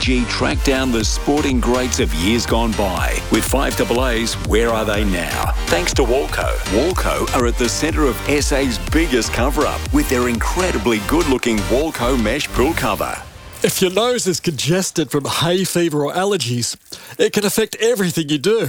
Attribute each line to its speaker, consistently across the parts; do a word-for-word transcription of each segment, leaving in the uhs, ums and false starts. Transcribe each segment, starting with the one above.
Speaker 1: G track down the sporting greats of years gone by. With five double A's, where are they now? Thanks to Walco. Walco are at the centre of S A's biggest cover-up with their incredibly good-looking Walco mesh pool cover.
Speaker 2: If your nose is congested from hay fever or allergies, it can affect everything you do.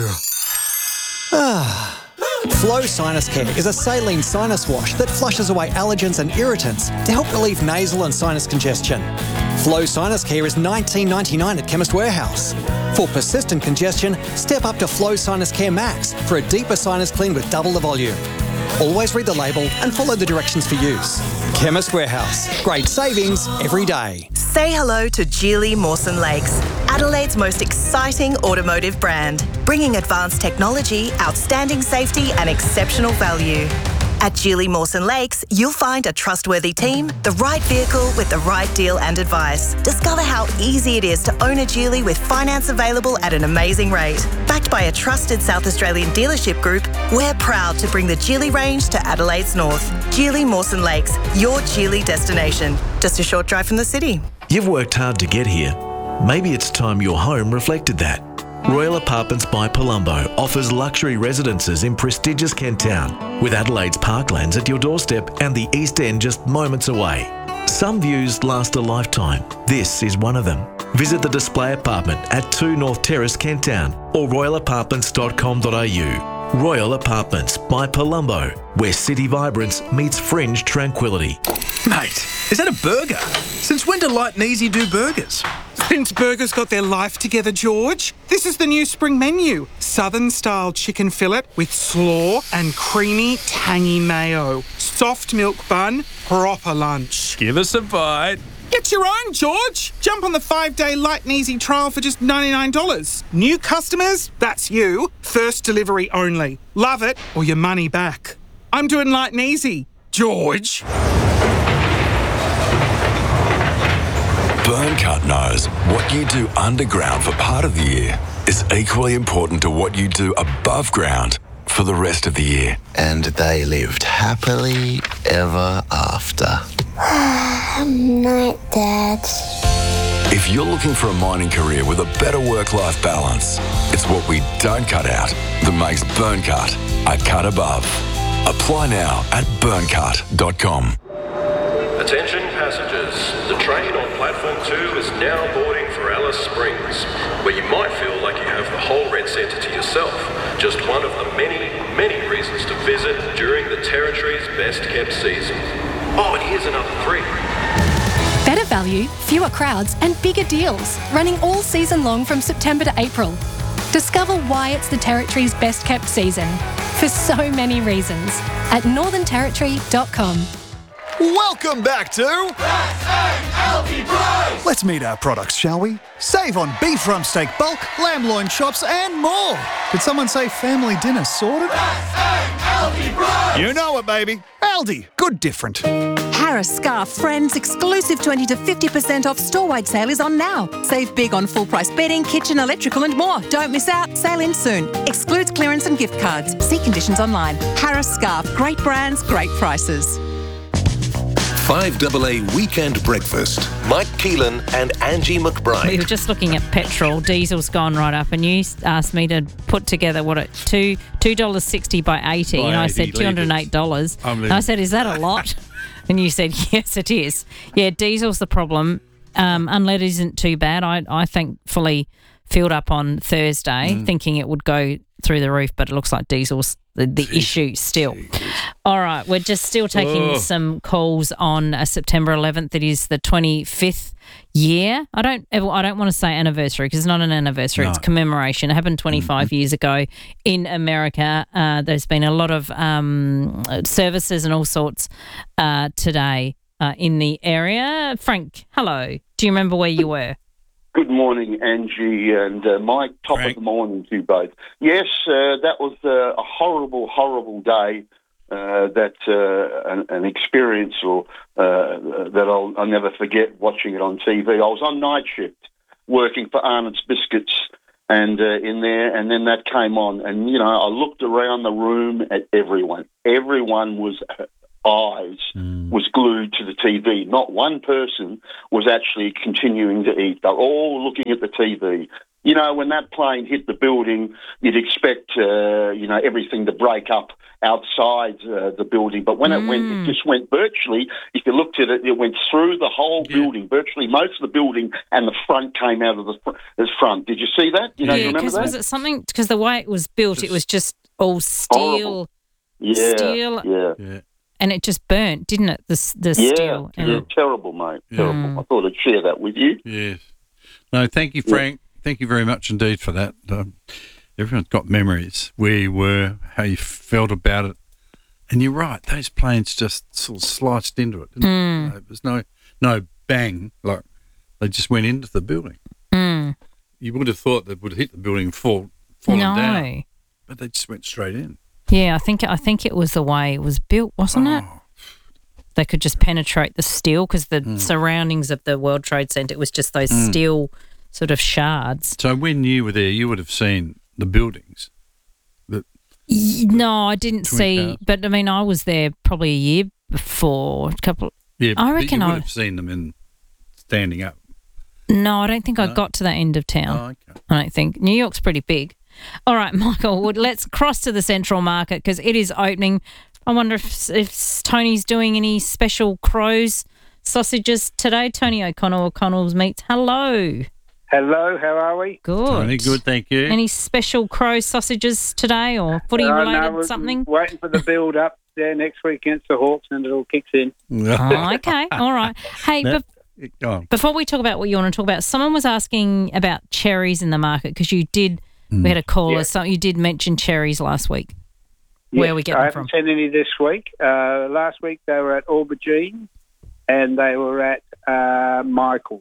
Speaker 3: Ah. Flow Sinus Care is a saline sinus wash that flushes away allergens and irritants to help relieve nasal and sinus congestion. Flow Sinus Care is nineteen ninety-nine at Chemist Warehouse. For persistent congestion, step up to Flow Sinus Care Max for a deeper sinus clean with double the volume. Always read the label and follow the directions for use. Chemist Warehouse. Great savings every day.
Speaker 4: Say hello to Geely Mawson Lakes, Adelaide's most exciting automotive brand, bringing advanced technology, outstanding safety and exceptional value. At Geely Mawson Lakes, you'll find a trustworthy team, the right vehicle with the right deal and advice. Discover how easy it is to own a Geely with finance available at an amazing rate. Backed by a trusted South Australian dealership group, we're proud to bring the Geely range to Adelaide's north. Geely Mawson Lakes, your Geely destination. Just a short drive from the city.
Speaker 5: You've worked hard to get here. Maybe it's time your home reflected that. Royal Apartments by Palumbo offers luxury residences in prestigious Kent Town, with Adelaide's parklands at your doorstep and the East End just moments away. Some views last a lifetime. This is one of them. Visit the display apartment at two North Terrace, Kent Town, or royal apartments dot com dot a u. Royal Apartments by Palumbo, where city vibrance meets fringe tranquility.
Speaker 6: Mate, is that a burger? Since when do Light and Easy do burgers?
Speaker 7: Since Burgers got their life together, George. This is the new spring menu. Southern-style chicken fillet with slaw and creamy, tangy mayo. Soft milk bun, proper lunch.
Speaker 6: Give us a bite.
Speaker 7: Get your own, George. Jump on the five-day Light and Easy trial for just ninety-nine dollars. New customers, that's you. First delivery only. Love it or your money back. I'm doing Light and Easy. George.
Speaker 8: Burncut knows what you do underground for part of the year is equally important to what you do above ground for the rest of the year.
Speaker 9: And they lived happily ever after.
Speaker 10: Night, Dad.
Speaker 8: If you're looking for a mining career with a better work-life balance, it's what we don't cut out that makes Burncut a cut above. Apply now at burncut dot com.
Speaker 11: Attention passengers, the train on platform two is now boarding for Alice Springs, where you might feel like you have the whole Red Centre to yourself. Just one of the many, many reasons to visit during the Territory's best kept season. Oh, and here's another three.
Speaker 12: Better value, fewer crowds and bigger deals, running all season long from September to April. Discover why it's the Territory's best kept season, for so many reasons, at northern territory dot com.
Speaker 13: Welcome back to
Speaker 14: S A L T Price!
Speaker 13: Let's meet our products, shall we? Save on beef rump steak bulk, lamb loin chops and more. Did someone say family dinner sorted?
Speaker 14: S A L T Price!
Speaker 13: You know it, baby. Aldi, good different.
Speaker 15: Harris Scarf Friends exclusive twenty to fifty percent off store-wide sale is on now. Save big on full-price bedding, kitchen, electrical and more. Don't miss out. Sale ends soon. Excludes clearance and gift cards. See conditions online. Harris Scarf. Great brands, great prices.
Speaker 16: five double A Weekend Breakfast. Mike Keelan and Angie McBride.
Speaker 17: We were just looking at petrol. Diesel's gone right up, and you asked me to put together what it two two dollars sixty by eighty, by and I said two hundred and eight dollars. And I said, "Is that a lot?" And you said, "Yes, it is." Yeah, diesel's the problem. Um, unleaded isn't too bad. I I thankfully filled up on Thursday, mm. thinking it would go through the roof, but it looks like diesel's the, the issue still. All right, we're just still taking oh. some calls on uh, September eleventh. It is the twenty-fifth year. I don't ever, I don't want to say anniversary because it's not an anniversary. No. It's commemoration. It happened twenty-five mm-hmm. years ago in America. Uh, there's been a lot of um, services and all sorts uh, today uh, in the area. Frank, hello. Do you remember where you were?
Speaker 18: Good morning, Angie and uh, Mike. Top Frank. Of the morning to you both. Yes, uh, that was uh, a horrible, horrible day. Uh, that uh, an, an experience or uh, that I'll, I'll never forget watching it on T V. I was on night shift working for Arnott's Biscuits and uh, in there, and then that came on. And, you know, I looked around the room at everyone. Everyone was eyes was glued to the T V. Not one person was actually continuing to eat. They're all looking at the T V. You know, when that plane hit the building, you'd expect, uh, you know, everything to break up outside uh, the building. But when mm. it went, it just went virtually, if you looked at it, it went through the whole yeah. building, virtually most of the building, and the front came out of the, fr- the front. Did you see that? You know,
Speaker 17: yeah,
Speaker 18: because
Speaker 17: was it something, because the way it was built, just it was just all steel.
Speaker 18: Yeah,
Speaker 17: steel.
Speaker 18: Yeah.
Speaker 10: yeah.
Speaker 17: And it just burnt, didn't it, the, the
Speaker 18: yeah,
Speaker 17: steel?
Speaker 18: Yeah, yeah, terrible, mate, terrible. Mm. I thought I'd share that with you.
Speaker 10: Yes. No, thank you, Frank. Yeah. Thank you very much indeed for that. Um, everyone's got memories, where you were, how you felt about it. And you're right, those planes just sort of sliced into it. Didn't
Speaker 17: Mm.
Speaker 10: they? There was no, no bang, like they just went into the building.
Speaker 17: Mm.
Speaker 10: You would have thought they would have hit the building and fall, fallen
Speaker 17: no.
Speaker 10: down. But they just went straight in.
Speaker 17: Yeah, I think I think it was the way it was built, wasn't
Speaker 10: oh.
Speaker 17: it? They could just penetrate the steel because the
Speaker 10: Mm.
Speaker 17: surroundings of the World Trade Center, it was just those
Speaker 10: Mm.
Speaker 17: steel sort of shards.
Speaker 10: So when you were there, you would have seen the buildings. That
Speaker 17: Y- No, I didn't
Speaker 10: Twin
Speaker 17: see,
Speaker 10: Towers.
Speaker 17: but I mean, I was there probably a year before, a couple.
Speaker 10: yeah,
Speaker 17: I
Speaker 10: but
Speaker 17: reckon
Speaker 10: you would
Speaker 17: I.
Speaker 10: have seen them in standing up.
Speaker 17: No, I don't think I
Speaker 10: No?
Speaker 17: got to that end of town.
Speaker 10: Oh, okay.
Speaker 17: I don't think. New York's pretty big. All right, Michael, well, let's cross to the Central Market because it is opening. I wonder if, if Tony's doing any special Crows sausages today. Tony O'Connell, O'Connell's Meats. Hello.
Speaker 19: Hello, how are we?
Speaker 17: Good.
Speaker 10: Tony, good, thank you.
Speaker 17: Any special Crows sausages today or footy
Speaker 19: Uh,
Speaker 17: related
Speaker 19: no, we're
Speaker 17: something?
Speaker 19: Waiting for the build up there next week against the Hawks and it all kicks in.
Speaker 17: Oh, okay, all right. Hey,
Speaker 10: Now-
Speaker 17: bef-
Speaker 10: Go on.
Speaker 17: before we talk about what you want to talk about, someone was asking about cherries in the market because you did, we had a caller,
Speaker 19: Yeah.
Speaker 17: so you did mention cherries last week. Where are we getting
Speaker 19: I
Speaker 17: them from?
Speaker 19: haven't seen any this week. Uh, last week they were at Aubergine and they were at uh, Michael's.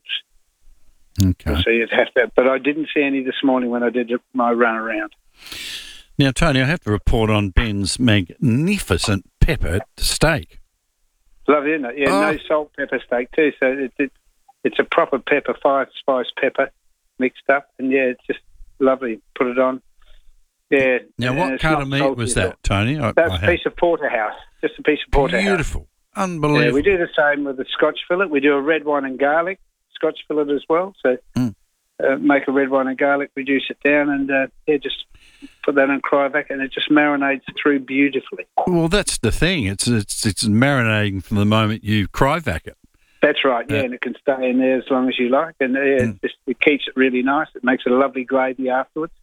Speaker 10: Okay.
Speaker 19: So you'd have to, but I didn't see any this morning when I did my run around.
Speaker 10: Now, Tony, I have to report on Ben's magnificent pepper steak.
Speaker 19: Lovely, isn't it? Yeah,
Speaker 10: Oh.
Speaker 19: no salt pepper steak too. So it, it, it's a proper pepper, five spice pepper mixed up, and yeah, it's just lovely. Put it on. Yeah.
Speaker 10: Now,
Speaker 19: and
Speaker 10: what
Speaker 19: it's
Speaker 10: kind
Speaker 19: not
Speaker 10: of meat
Speaker 19: salty
Speaker 10: was
Speaker 19: at all.
Speaker 10: that, Tony? I,
Speaker 19: That's
Speaker 10: I
Speaker 19: a
Speaker 10: had-
Speaker 19: piece of porterhouse, just a piece of porterhouse.
Speaker 10: Beautiful.
Speaker 19: Yeah,
Speaker 10: Unbelievable.
Speaker 19: we do the same with the Scotch fillet. We do a red wine and garlic Scotch fillet as well. So
Speaker 10: Mm.
Speaker 19: uh, make a red wine and garlic, reduce it down, and uh, yeah, just put that in cryovac, and it just marinates through beautifully.
Speaker 10: Well, that's the thing. It's it's it's marinating from the moment you cryovac it.
Speaker 19: That's right, yeah,
Speaker 10: Yeah.
Speaker 19: and it can stay in there as long as you like, and yeah,
Speaker 10: Mm.
Speaker 19: it, just, it keeps it really nice. It makes a lovely gravy afterwards.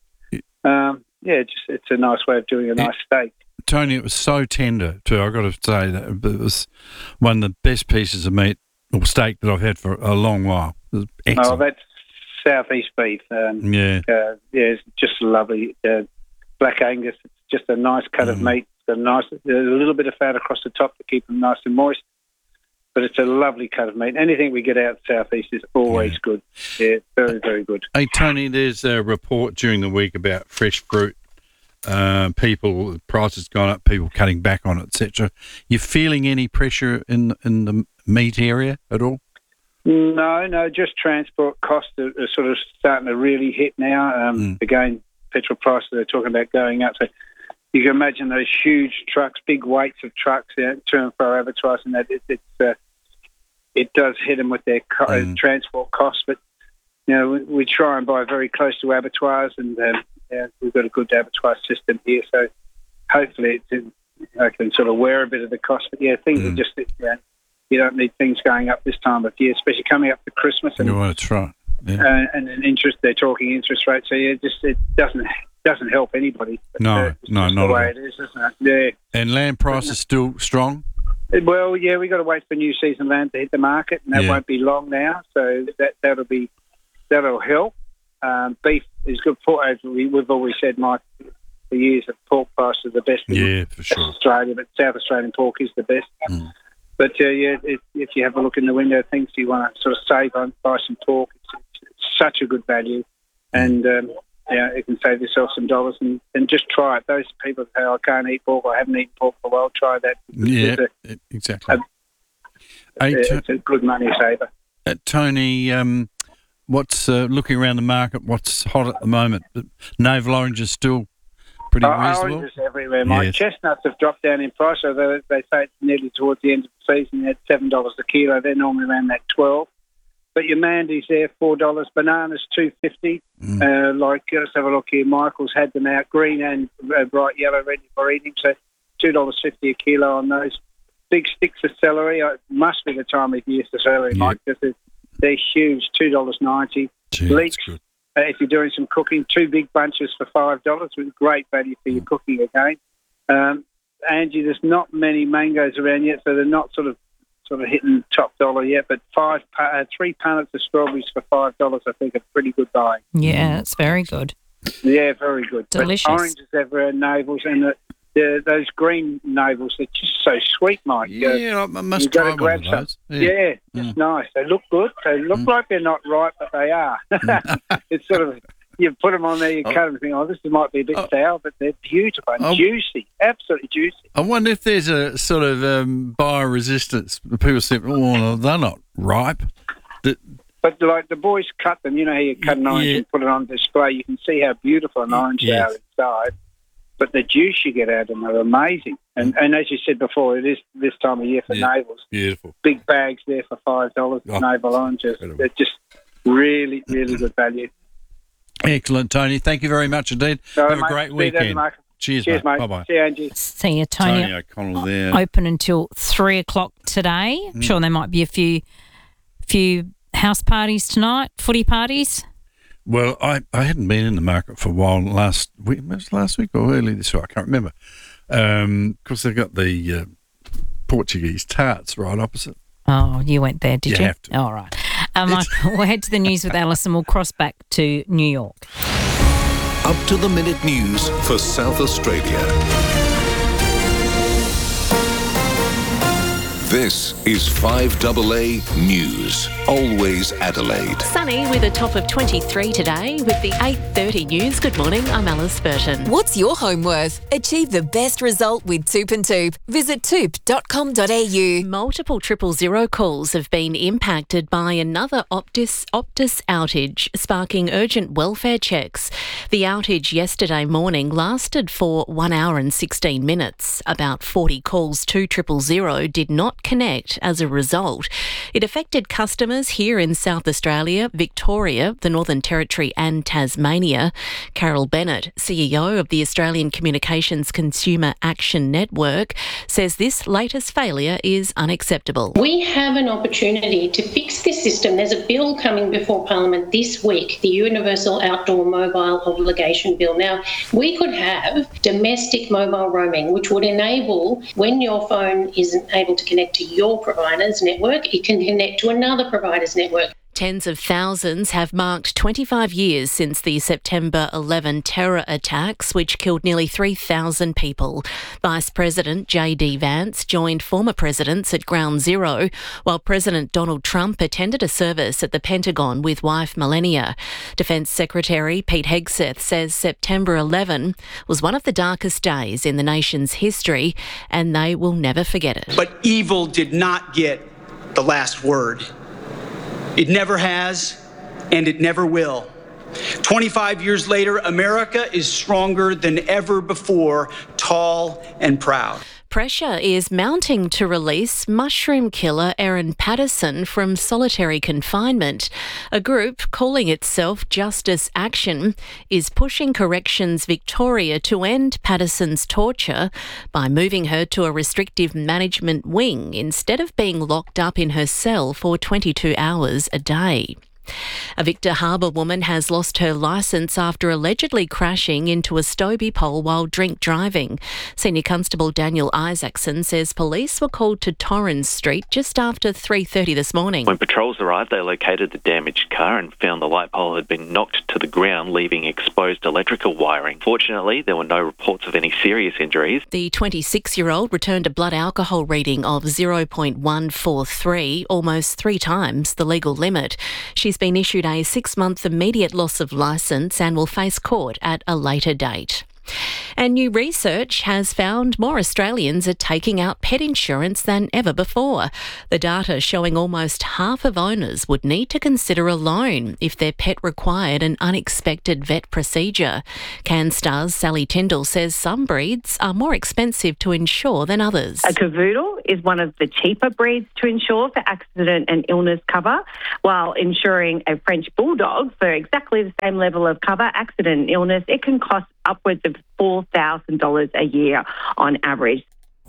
Speaker 19: Um, yeah, just it's a nice way of doing a nice steak.
Speaker 10: Tony, it was so tender too. I've got to say that it was one of the best pieces of meat or steak that I've had for a long while. It was
Speaker 19: Oh,
Speaker 10: excellent.
Speaker 19: that's Southeast beef. Um,
Speaker 10: Yeah.
Speaker 19: uh, yeah, it's just lovely. Uh, Black Angus, it's just a nice cut
Speaker 10: Mm.
Speaker 19: of meat. It's got a nice, there's a little bit of fat across the top to keep them nice and moist. But it's a lovely cut of meat. Anything we get out Southeast is always good. Yeah, very, very good.
Speaker 10: Hey, Tony, there's a report during the week about fresh fruit. Uh, people, the price has gone up, people cutting back on it, et cetera. You feeling any pressure in in the meat area at all?
Speaker 19: No, no, just transport costs are, are sort of starting to really hit now. Um,
Speaker 10: Mm.
Speaker 19: Again, petrol prices are talking about going up. So you can imagine those huge trucks, big weights of trucks, you know, to and fro abattoirs, and that it, it's uh, it does hit them with their co-
Speaker 10: Mm.
Speaker 19: uh, transport costs. But you know, we, we try and buy very close to abattoirs, and um, yeah, we've got a good abattoir system here. So hopefully, it's, I can sort of wear a bit of the cost. But yeah, things
Speaker 10: Mm.
Speaker 19: are just yeah, you don't need things going up this time of year, especially coming up to Christmas. And
Speaker 10: You want to try? Yeah.
Speaker 19: uh, and an interest, they're talking interest rates. So yeah, just it doesn't doesn't help anybody. But,
Speaker 10: No,
Speaker 19: uh, it's
Speaker 10: no,
Speaker 19: just
Speaker 10: not
Speaker 19: the
Speaker 10: at
Speaker 19: way
Speaker 10: all.
Speaker 19: it is, isn't it?
Speaker 10: And land prices still strong?
Speaker 19: Yeah. Well, yeah, we got to wait for new season land to hit the market, and that
Speaker 10: Yeah.
Speaker 19: won't be long now. So that that'll be that'll help. Um, beef is good. Pork, as we, we've always said, Mike, for years that pork prices are the best in
Speaker 10: Yeah, for sure.
Speaker 19: Australia, but South Australian pork is the best.
Speaker 10: Mm.
Speaker 19: But uh, yeah, if, if you have a look in the window, things you want to sort of save on, buy some pork. It's, it's, it's such a good value, and um, yeah, it can save yourself some dollars. And, and just try it. Those people that say, "I can't eat pork," or "I haven't eaten pork for a while," try that.
Speaker 10: Yeah,
Speaker 19: It's a,
Speaker 10: it- exactly.
Speaker 19: a,
Speaker 10: Hey,
Speaker 19: it's a good money saver.
Speaker 10: Uh, Tony, um, what's uh, looking around the market? What's hot at the moment? Navel orange is still pretty
Speaker 19: Uh,
Speaker 10: reasonable?
Speaker 19: Oranges everywhere, Mike.
Speaker 10: Yes.
Speaker 19: Chestnuts have dropped down in price, so they, they say it's nearly towards the end of the season. They're at seven dollars a kilo. They're normally around that twelve. But your Mandy's there, four dollars. Bananas, two fifty.
Speaker 10: Mm.
Speaker 19: Uh, like, let's have a look here. Michael's had them out, green and uh, bright yellow, ready for eating. So two dollars fifty a kilo on those. Big sticks of celery. Uh, must be the time of year for celery,
Speaker 10: Yeah.
Speaker 19: Mike. They're, they're huge, two dollars ninety.
Speaker 10: Gee,
Speaker 19: Leeks,
Speaker 10: that's good.
Speaker 19: uh, if you're doing some cooking, two big bunches for five dollars with great value for your cooking again. Um, Angie, there's not many mangoes around yet, so they're not sort of sort of hitting top dollar yet, but five, uh, three pallets of strawberries for five dollars, I think, are pretty good buy.
Speaker 17: Yeah, it's very good.
Speaker 19: Yeah, very good.
Speaker 17: Delicious.
Speaker 19: But oranges everywhere, navels, and the, the, those green navels, they're just so sweet, Mike.
Speaker 10: Yeah, I must
Speaker 19: You've got
Speaker 10: try
Speaker 19: to grab
Speaker 10: one of those.
Speaker 19: some.
Speaker 10: Yeah.
Speaker 19: Yeah, it's nice. They look good. They look like they're not ripe, but they are. It's sort of, you put them on there, you
Speaker 10: Oh.
Speaker 19: cut them and think, oh, this might be a bit sour, but they're beautiful and
Speaker 10: Oh.
Speaker 19: juicy, absolutely juicy.
Speaker 10: I wonder if there's a sort of um, bioresistance. People say, oh, they're not ripe. The-
Speaker 19: But like the boys cut them, you know how you cut an orange
Speaker 10: Yeah.
Speaker 19: and put it on display. You can see how beautiful an orange they
Speaker 10: Yes.
Speaker 19: are inside. But the juice you get out of them are amazing. And and as you said before, it is this time of year for
Speaker 10: Yeah.
Speaker 19: navels.
Speaker 10: Beautiful.
Speaker 19: Big bags there for five dollars.
Speaker 10: Oh,
Speaker 19: navel oranges.
Speaker 10: incredible.
Speaker 19: They're just really, really good value.
Speaker 10: Excellent, Tony. Thank you very much indeed.
Speaker 19: So,
Speaker 10: Have a
Speaker 19: mate,
Speaker 10: great
Speaker 19: see you later,
Speaker 10: weekend.
Speaker 19: mate.
Speaker 10: Cheers,
Speaker 19: Cheers, mate.
Speaker 10: Bye bye.
Speaker 19: See you, Angie.
Speaker 17: See you, Tony.
Speaker 10: Tony O'Connell there.
Speaker 17: Open until three o'clock today. I'm
Speaker 10: Mm.
Speaker 17: sure there might be a few, few house parties tonight, footy parties.
Speaker 10: Well, I, I hadn't been in the market for a while last week. Was it last week or early this week? I can't remember. Because they've got the uh, Portuguese tarts right opposite.
Speaker 17: Oh, you went there, did
Speaker 10: You
Speaker 17: you?
Speaker 10: have to.
Speaker 17: All right. Um, we'll head to the news with Alice and we'll cross back to New York.
Speaker 16: Up to the minute news for South Australia. This is five A A News. Always Adelaide.
Speaker 20: Sunny with a top of twenty-three today with the eight thirty news. Good morning, I'm Alice Burton.
Speaker 21: What's your home worth? Achieve the best result with Toop and Toop. Visit toop dot com dot a u.
Speaker 20: Multiple triple zero calls have been impacted by another Optus, Optus outage, sparking urgent welfare checks. The outage yesterday morning lasted for one hour and sixteen minutes. About forty calls to triple zero did not connect as a result. It affected customers here in South Australia, Victoria, the Northern Territory and Tasmania. Carol Bennett, C E O of the Australian Communications Consumer Action Network, says this latest failure is unacceptable.
Speaker 22: We have an opportunity to fix this system. There's a bill coming before Parliament this week, the Universal Outdoor Mobile Obligation Bill. Now, we could have domestic mobile roaming, which would enable, when your phone isn't able to connect to your provider's network, it can connect to another provider's network.
Speaker 20: Tens of thousands have marked twenty-five years since the September eleventh terror attacks, which killed nearly three thousand people. Vice President J D Vance joined former presidents at Ground Zero, while President Donald Trump attended a service at the Pentagon with wife Melania. Defence Secretary Pete Hegseth says September eleventh was one of the darkest days in the nation's history, and they will never forget it.
Speaker 23: But evil did not get the last word. It never has, and it never will. twenty-five years later, America is stronger than ever before, tall and proud.
Speaker 20: Pressure is mounting to release mushroom killer Erin Patterson from solitary confinement. A group calling itself Justice Action is pushing Corrections Victoria to end Patterson's torture by moving her to a restrictive management wing instead of being locked up in her cell for twenty-two hours a day. A Victor Harbor woman has lost her licence after allegedly crashing into a Stobie pole while drink driving. Senior Constable Daniel Isaacson says police were called to Torrens Street just after three thirty this morning.
Speaker 24: When patrols arrived, they located the damaged car and found the light pole had been knocked to the ground, leaving exposed electrical wiring. Fortunately, there were no reports of any serious injuries.
Speaker 20: The twenty-six-year-old returned a blood alcohol reading of zero point one four three, almost three times the legal limit. She's been issued a six-month immediate loss of licence and will face court at a later date. And new research has found more Australians are taking out pet insurance than ever before. The data showing almost half of owners would need to consider a loan if their pet required an unexpected vet procedure. CanStar's Sally Tyndall says some breeds are more expensive to insure than others.
Speaker 1: A cavoodle is one of the cheaper breeds to insure for accident and illness cover, while insuring a French bulldog for exactly the same level of cover, accident and illness, it can cost upwards of four thousand dollars a year on average.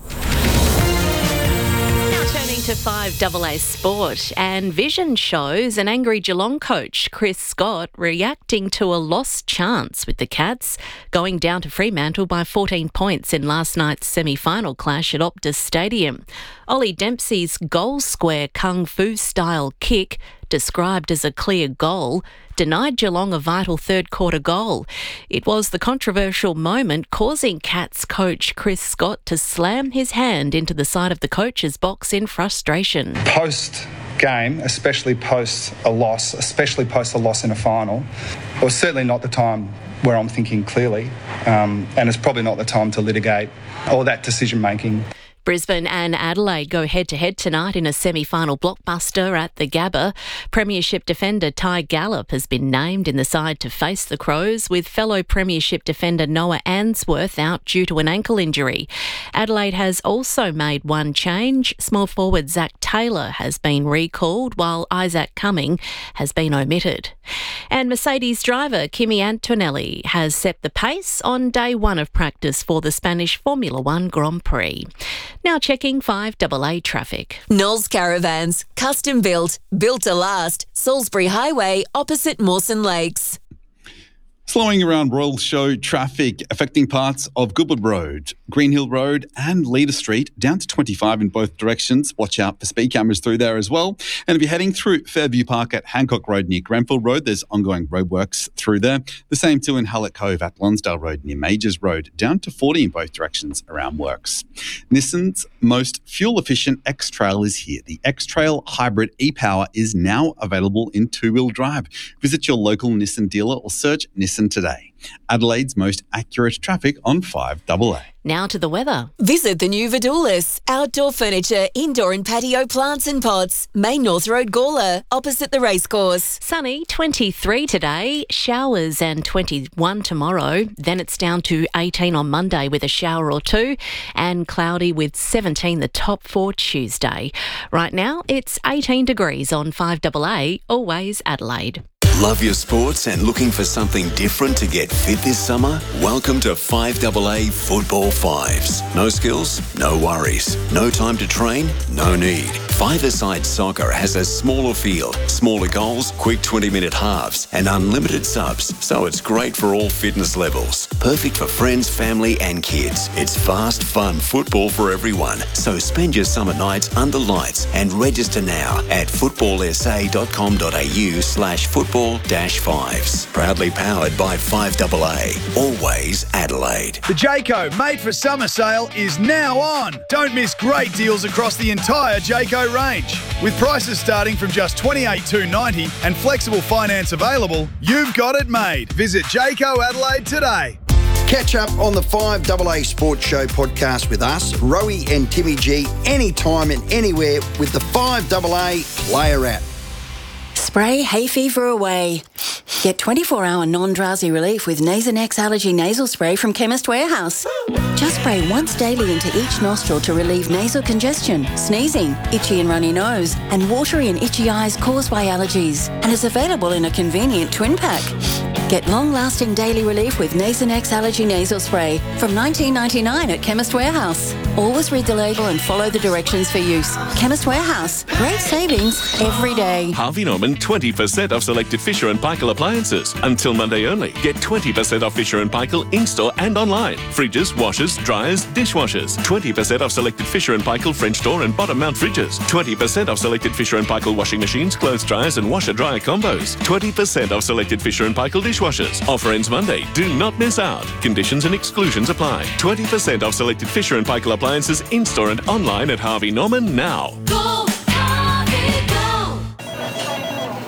Speaker 20: Turning to five double A Sport, and Vision shows an angry Geelong coach, Chris Scott, reacting to a lost chance with the Cats going down to Fremantle by fourteen points in last night's semi-final clash at Optus Stadium. Ollie Dempsey's goal square kung fu style kick, described as a clear goal, denied Geelong a vital third quarter goal. It was the controversial moment causing Cats coach Chris Scott to slam his hand into the side of the coach's box in frustration.
Speaker 2: Post game, especially post a loss, especially post a loss in a final, it was certainly not the time where I'm thinking clearly, um, and it's probably not the time to litigate all that decision making.
Speaker 20: Brisbane and Adelaide go head-to-head tonight in a semi-final blockbuster at the Gabba. Premiership defender Ty Gallop has been named in the side to face the Crows, with fellow Premiership defender Noah Answorth out due to an ankle injury. Adelaide has also made one change. Small forward Zach Taylor has been recalled, while Isaac Cumming has been omitted. And Mercedes driver Kimi Antonelli has set the pace on day one of practice for the Spanish Formula One Grand Prix. Now checking five double A traffic.
Speaker 21: Knowles Caravans, custom built, built to last. Salisbury Highway, opposite Mawson Lakes.
Speaker 3: Slowing around Royal Show traffic affecting parts of Goodwood Road, Green Hill Road and Leader Street, down to twenty-five in both directions. Watch out for speed cameras through there as well. And if you're heading through Fairview Park at Hancock Road near Grenfell Road, there's ongoing roadworks through there. The same too in Hullet Cove at Lonsdale Road near Majors Road, down to forty in both directions around works. Nissan's most fuel-efficient X-Trail is here. The X-Trail Hybrid e-Power is now available in two-wheel drive. Visit your local Nissan dealer or search Nissan today. Adelaide's most accurate traffic on five double A.
Speaker 20: Now to the weather.
Speaker 21: Visit the new Vidulis. Outdoor furniture, indoor and patio plants and pots. Main North Road, Gawler, opposite the racecourse.
Speaker 20: Sunny, twenty-three today, showers and twenty-one tomorrow. Then it's down to eighteen on Monday with a shower or two, and cloudy with seventeen the top for Tuesday. Right now, it's eighteen degrees on five double A, always Adelaide.
Speaker 4: Love your sports and looking for something different to get fit this summer? Welcome to five double A Football Fives. No skills? No worries. No time to train? No need. Five-a-side soccer has a smaller field, smaller goals, quick twenty-minute halves and unlimited subs, so it's great for all fitness levels. Perfect for friends, family and kids. It's fast, fun football for everyone. So spend your summer nights under lights and register now at footballsa.com.au slash football dash fives. Proudly powered by five double A. Always Adelaide.
Speaker 6: The Jayco Made for Summer sale is now on. Don't miss great deals across the entire Jayco range. With prices starting from just twenty-eight thousand two hundred ninety dollars and flexible finance available, you've got it made. Visit Jayco Adelaide today.
Speaker 25: Catch up on the five double A Sports Show podcast with us, Rowie and Timmy G, anytime and anywhere with the five double A Player app.
Speaker 26: Spray hay fever away. Get twenty-four hour non-drowsy relief with Nasonex Allergy Nasal Spray from Chemist Warehouse. Just spray once daily into each nostril to relieve nasal congestion, sneezing, itchy and runny nose, and watery and itchy eyes caused by allergies. And is available in a convenient twin pack. Get long-lasting daily relief with Nasonex Allergy Nasal Spray from nineteen ninety-nine at Chemist Warehouse. Always read the label and follow the directions for use. Chemist Warehouse. Great savings every day.
Speaker 27: Harvey Norman twenty percent off selected Fisher and Paykel appliances. Until Monday only. Get twenty percent off Fisher and Paykel in-store and online. Fridges, washers, dryers, dishwashers. twenty percent off selected Fisher and Paykel French door and bottom mount fridges. twenty percent off selected Fisher and Paykel washing machines, clothes dryers and washer-dryer combos. twenty percent off selected Fisher and Paykel dishwashers. Offer ends Monday. Do not miss out. Conditions and exclusions apply. twenty percent off selected Fisher and Paykel appliances in-store and online at Harvey Norman now.
Speaker 14: Go, Harvey,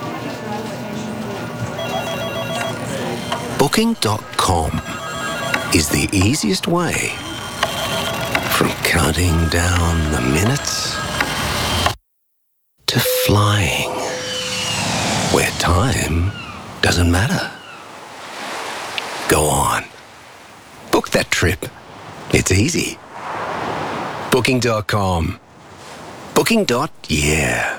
Speaker 14: go!
Speaker 9: Booking dot com. is the easiest way from counting down the minutes to flying where time doesn't matter. Go on. Book that trip. It's easy. Booking dot com. Booking. Yeah.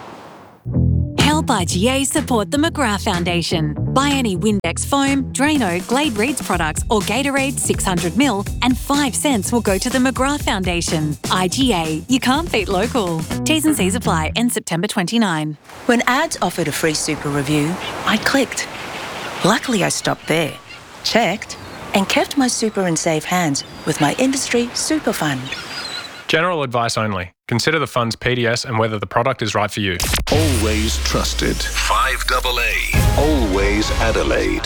Speaker 5: Help I G A support the McGrath Foundation. Buy any Windex foam, Drano, Glade Reeds products or Gatorade six hundred mil and five cents will go to the McGrath Foundation. I G A, you can't beat local. T's and C's apply. End September twenty-ninth.
Speaker 7: When ads offered a free super review, I clicked. Luckily, I stopped there, checked, and kept my super in safe hands with my industry super fund.
Speaker 8: General advice only. Consider the fund's P D S and whether the product is right for you.
Speaker 16: Always trusted. five double A. Always Adelaide.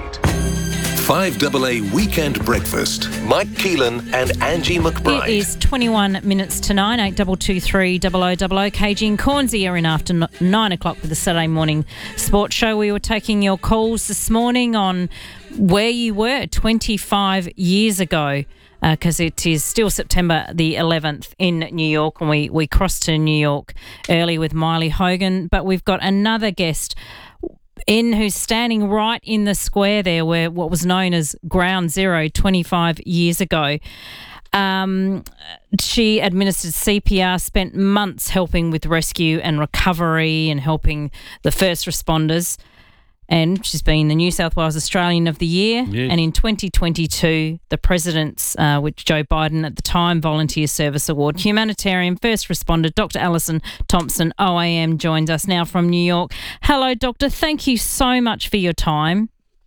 Speaker 16: five double A Weekend Breakfast. Mike Keelan and Angie McBride.
Speaker 17: It is twenty-one minutes to nine, eight two two three double oh double oh. K G and Cornsey are in after nine o'clock with the Saturday morning sports show. We were taking your calls this morning on where you were twenty-five years ago, because uh, it is still September the eleventh in New York, and we, we crossed to New York early with Miley Hogan. But we've got another guest in who's standing right in the square there where what was known as Ground Zero twenty-five years ago. Um, she administered C P R, spent months helping with rescue and recovery and helping the first responders. And she's been the New South Wales Australian of the Year.
Speaker 10: Yes.
Speaker 17: And in twenty twenty-two, the President's, uh, which Joe Biden at the time, Volunteer Service Award. Humanitarian first responder, Doctor Alison Thompson, O A M, joins us now from New York. Hello, Doctor. Thank you so much for your time.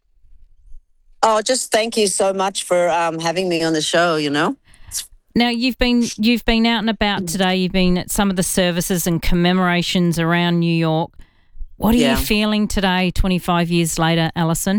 Speaker 11: Oh, just thank you so much for um, having me on the show, you know.
Speaker 17: Now, you've been you've been out and about today. You've been at some of the services and commemorations around New York. What are
Speaker 11: Yeah.
Speaker 17: you feeling today, twenty-five years later, Alison?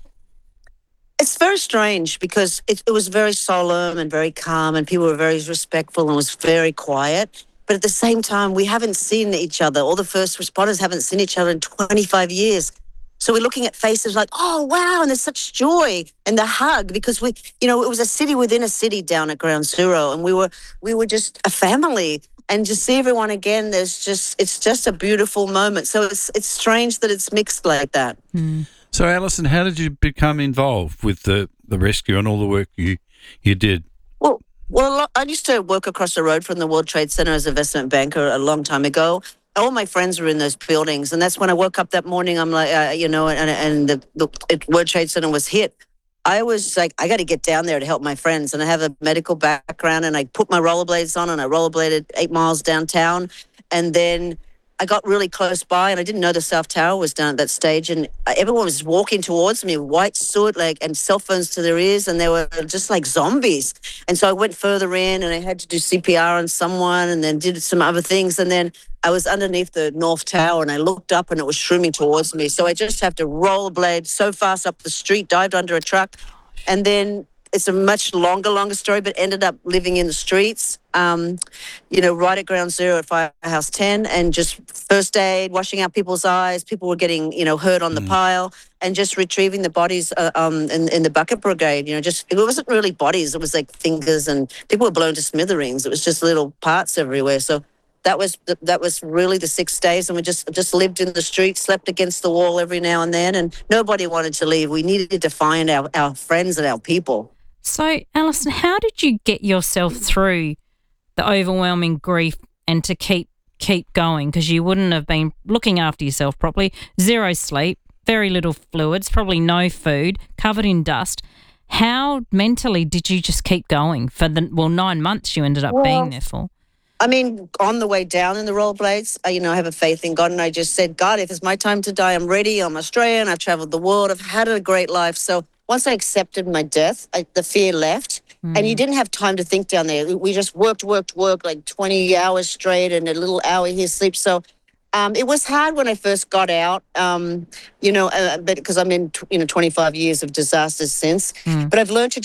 Speaker 11: It's very strange because it, it was very solemn and very calm and people were very respectful and it was very quiet. But at the same time, we haven't seen each other. All the first responders haven't seen each other in twenty-five years. So we're looking at faces like, oh, wow, and there's such joy and the hug because we, you know, it was a city within a city down at Ground Zero and we were we were just a family. And to see everyone again, there's just it's just a beautiful moment. So it's it's strange that it's mixed like that.
Speaker 17: Mm.
Speaker 10: So, Alison, how did you become involved with the, the rescue and all the work you you did?
Speaker 11: Well, well, I used to work across the road from the World Trade Center as an investment banker a long time ago. All my friends were in those buildings, and that's when I woke up that morning. I'm like, uh, you know, and and the, the it, World Trade Center was hit. I was like, I got to get down there to help my friends. And I have a medical background and I put my rollerblades on and I rollerbladed eight miles downtown. And then I got really close by and I didn't know the South Tower was down at that stage. And everyone was walking towards me, white suit, like, and cell phones to their ears. And they were just like zombies. And so I went further in and I had to do C P R on someone and then did some other things. And then I was underneath the North Tower and I looked up and it was shrooming towards me. So I just have to rollerblade so fast up the street, dived under a truck. And then it's a much longer, longer story, but ended up living in the streets, um, you know, right at Ground Zero at Firehouse ten and just first aid, washing out people's eyes. People were getting, you know, hurt on the pile and just retrieving the bodies uh, um, in, in the bucket brigade. You know, just it wasn't really bodies. It was like fingers and people were blown to smithereens. It was just little parts everywhere. So that was that was really the six days, and we just just lived in the street, slept against the wall every now and then, and nobody wanted to leave. We needed to find our, our friends and our people.
Speaker 17: So, Alison, how did you get yourself through the overwhelming grief and to keep keep going? Because you wouldn't have been looking after yourself properly. Zero sleep, very little fluids, probably no food, covered in dust. How mentally did you just keep going for the well nine months you ended up
Speaker 11: Well,
Speaker 17: being there for?
Speaker 11: I mean, on the way down in the rollerblades, I, you know, I have a faith in God, and I just said, God, if it's my time to die, I'm ready. I'm Australian. I've traveled the world. I've had a great life. So once I accepted my death, I, the fear left, mm. and you didn't have time to think down there. We just worked, worked, worked like twenty hours straight, and a little hour here sleep. So um, it was hard when I first got out, um, you know, uh, but because I'm in, you know, twenty-five years of disasters since. Mm. But I've learned to just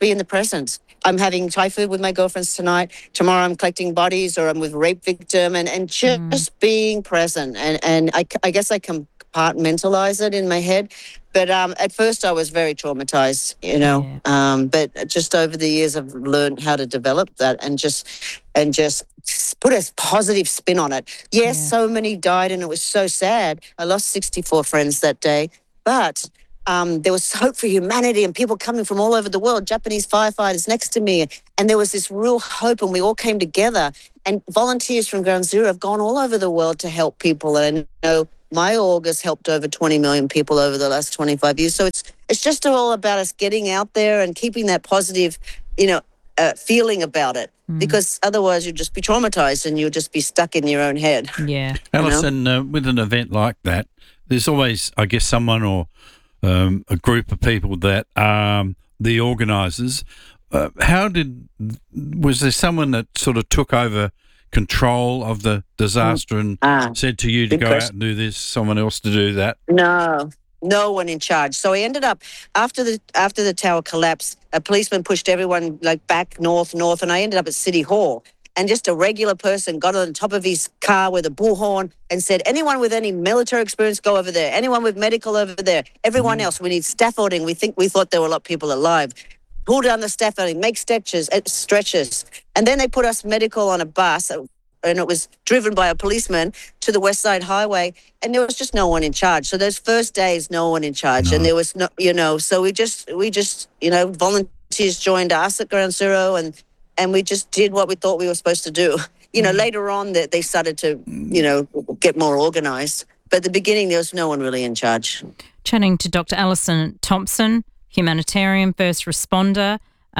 Speaker 11: be in the present. I'm having Thai food with my girlfriends tonight. Tomorrow I'm collecting bodies, or I'm with rape victim, and, and just mm. being present. And, and I, I guess I compartmentalize it in my head. But um, at first I was very traumatized, you know. Yeah. Um, but just over the years I've learned how to develop that and just and just put a positive spin on it. Yes, yeah. so many died and it was so sad. I lost sixty-four friends that day. But um, there was hope for humanity and people coming from all over the world, Japanese firefighters next to me. And there was this real hope and we all came together. And volunteers from Ground Zero have gone all over the world to help people. And you know, my org has helped over twenty million people over the last twenty-five years. So it's it's just all about us getting out there and keeping that positive, you know, uh, feeling about it. Mm. Because otherwise you'd just be traumatized and you'll just be stuck in your own head.
Speaker 17: Yeah.
Speaker 10: Alison, uh, with an event like that, there's always, I guess, someone or um, a group of people that are the organisers. Uh, how did, was there someone that sort of took over control of the disaster and ah, said to you to go question. out and do this, someone else to do that?
Speaker 11: No, no one in charge. So I ended up, after the after the tower collapsed, a policeman pushed everyone like back north, north, and I ended up at City Hall. And just a regular person got on the top of his car with a bullhorn and said, anyone with any military experience, go over there. Anyone with medical over there. Everyone mm. else, we need scaffolding. We think we thought there were a lot of people alive. Pull down the scaffolding, make stretchers, stretchers. And then they put us medical on a bus, and it was driven by a policeman to the West Side Highway, and there was just no one in charge. So those first days, no one in charge. No. And there was no, you know, so we just, we just, you know, volunteers joined us at Ground Zero, and and we just did what we thought we were supposed to do. You know, mm. later on that they started to, you know, get more organised. But at the beginning, there was no one really in charge.
Speaker 17: Chatting to Doctor Alison Thompson, humanitarian, first responder,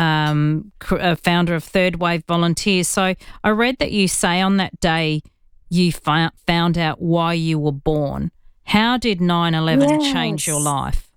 Speaker 17: um, founder of Third Wave Volunteers. So I read that you say on that day you fi- found out why you were born. How did nine eleven yes. change your life?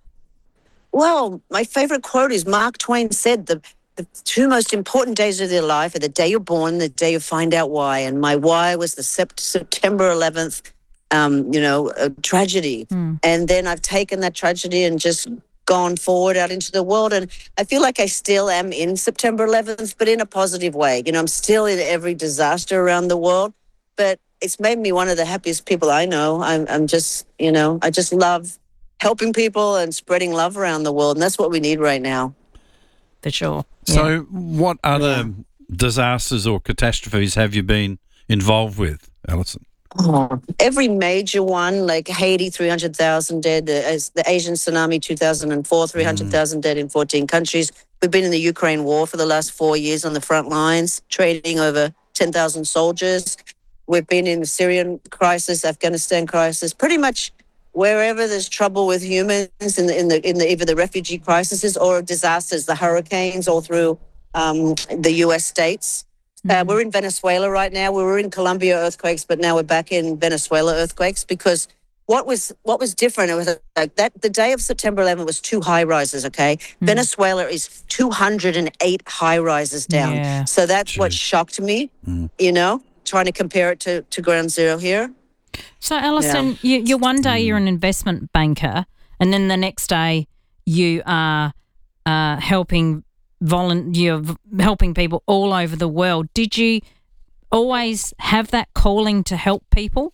Speaker 11: Well, my favourite quote is Mark Twain said the the two most important days of their life are the day you're born, the day you find out why. And my why was the sept- September eleventh, um, you know, a tragedy. Mm. And then I've taken that tragedy and just gone forward out into the world. And I feel like I still am in September eleventh, but in a positive way. You know, I'm still in every disaster around the world, but it's made me one of the happiest people I know. I'm, I'm just, you know, I just love helping people and spreading love around the world. And that's what we need right now.
Speaker 17: For sure.
Speaker 10: So
Speaker 17: yeah.
Speaker 10: what other yeah. disasters or catastrophes have you been involved with, Alison?
Speaker 11: Oh, every major one, like Haiti, three hundred thousand dead, the, the Asian tsunami, two thousand four, three hundred thousand mm. dead in fourteen countries. We've been in the Ukraine war for the last four years on the front lines, trading over ten thousand soldiers. We've been in the Syrian crisis, Afghanistan crisis, pretty much wherever there's trouble with humans in the in the in the either the refugee crises or disasters, the hurricanes, all through um, the U S states. Mm-hmm. Uh, we're in Venezuela right now. We were in Colombia earthquakes, but now we're back in Venezuela earthquakes because what was what was different? It was like that. The day of September eleventh was two high rises. Okay, mm-hmm. Venezuela is two hundred eight high rises down.
Speaker 17: Yeah.
Speaker 11: So that's
Speaker 10: Jeez.
Speaker 11: what shocked me. Mm-hmm. You know, trying to compare it to to Ground Zero here.
Speaker 17: So, Alison, yeah. you, you're one day you're an investment banker, and then the next day you are uh, helping volun- you're helping people all over the world. Did you always have that calling to help people?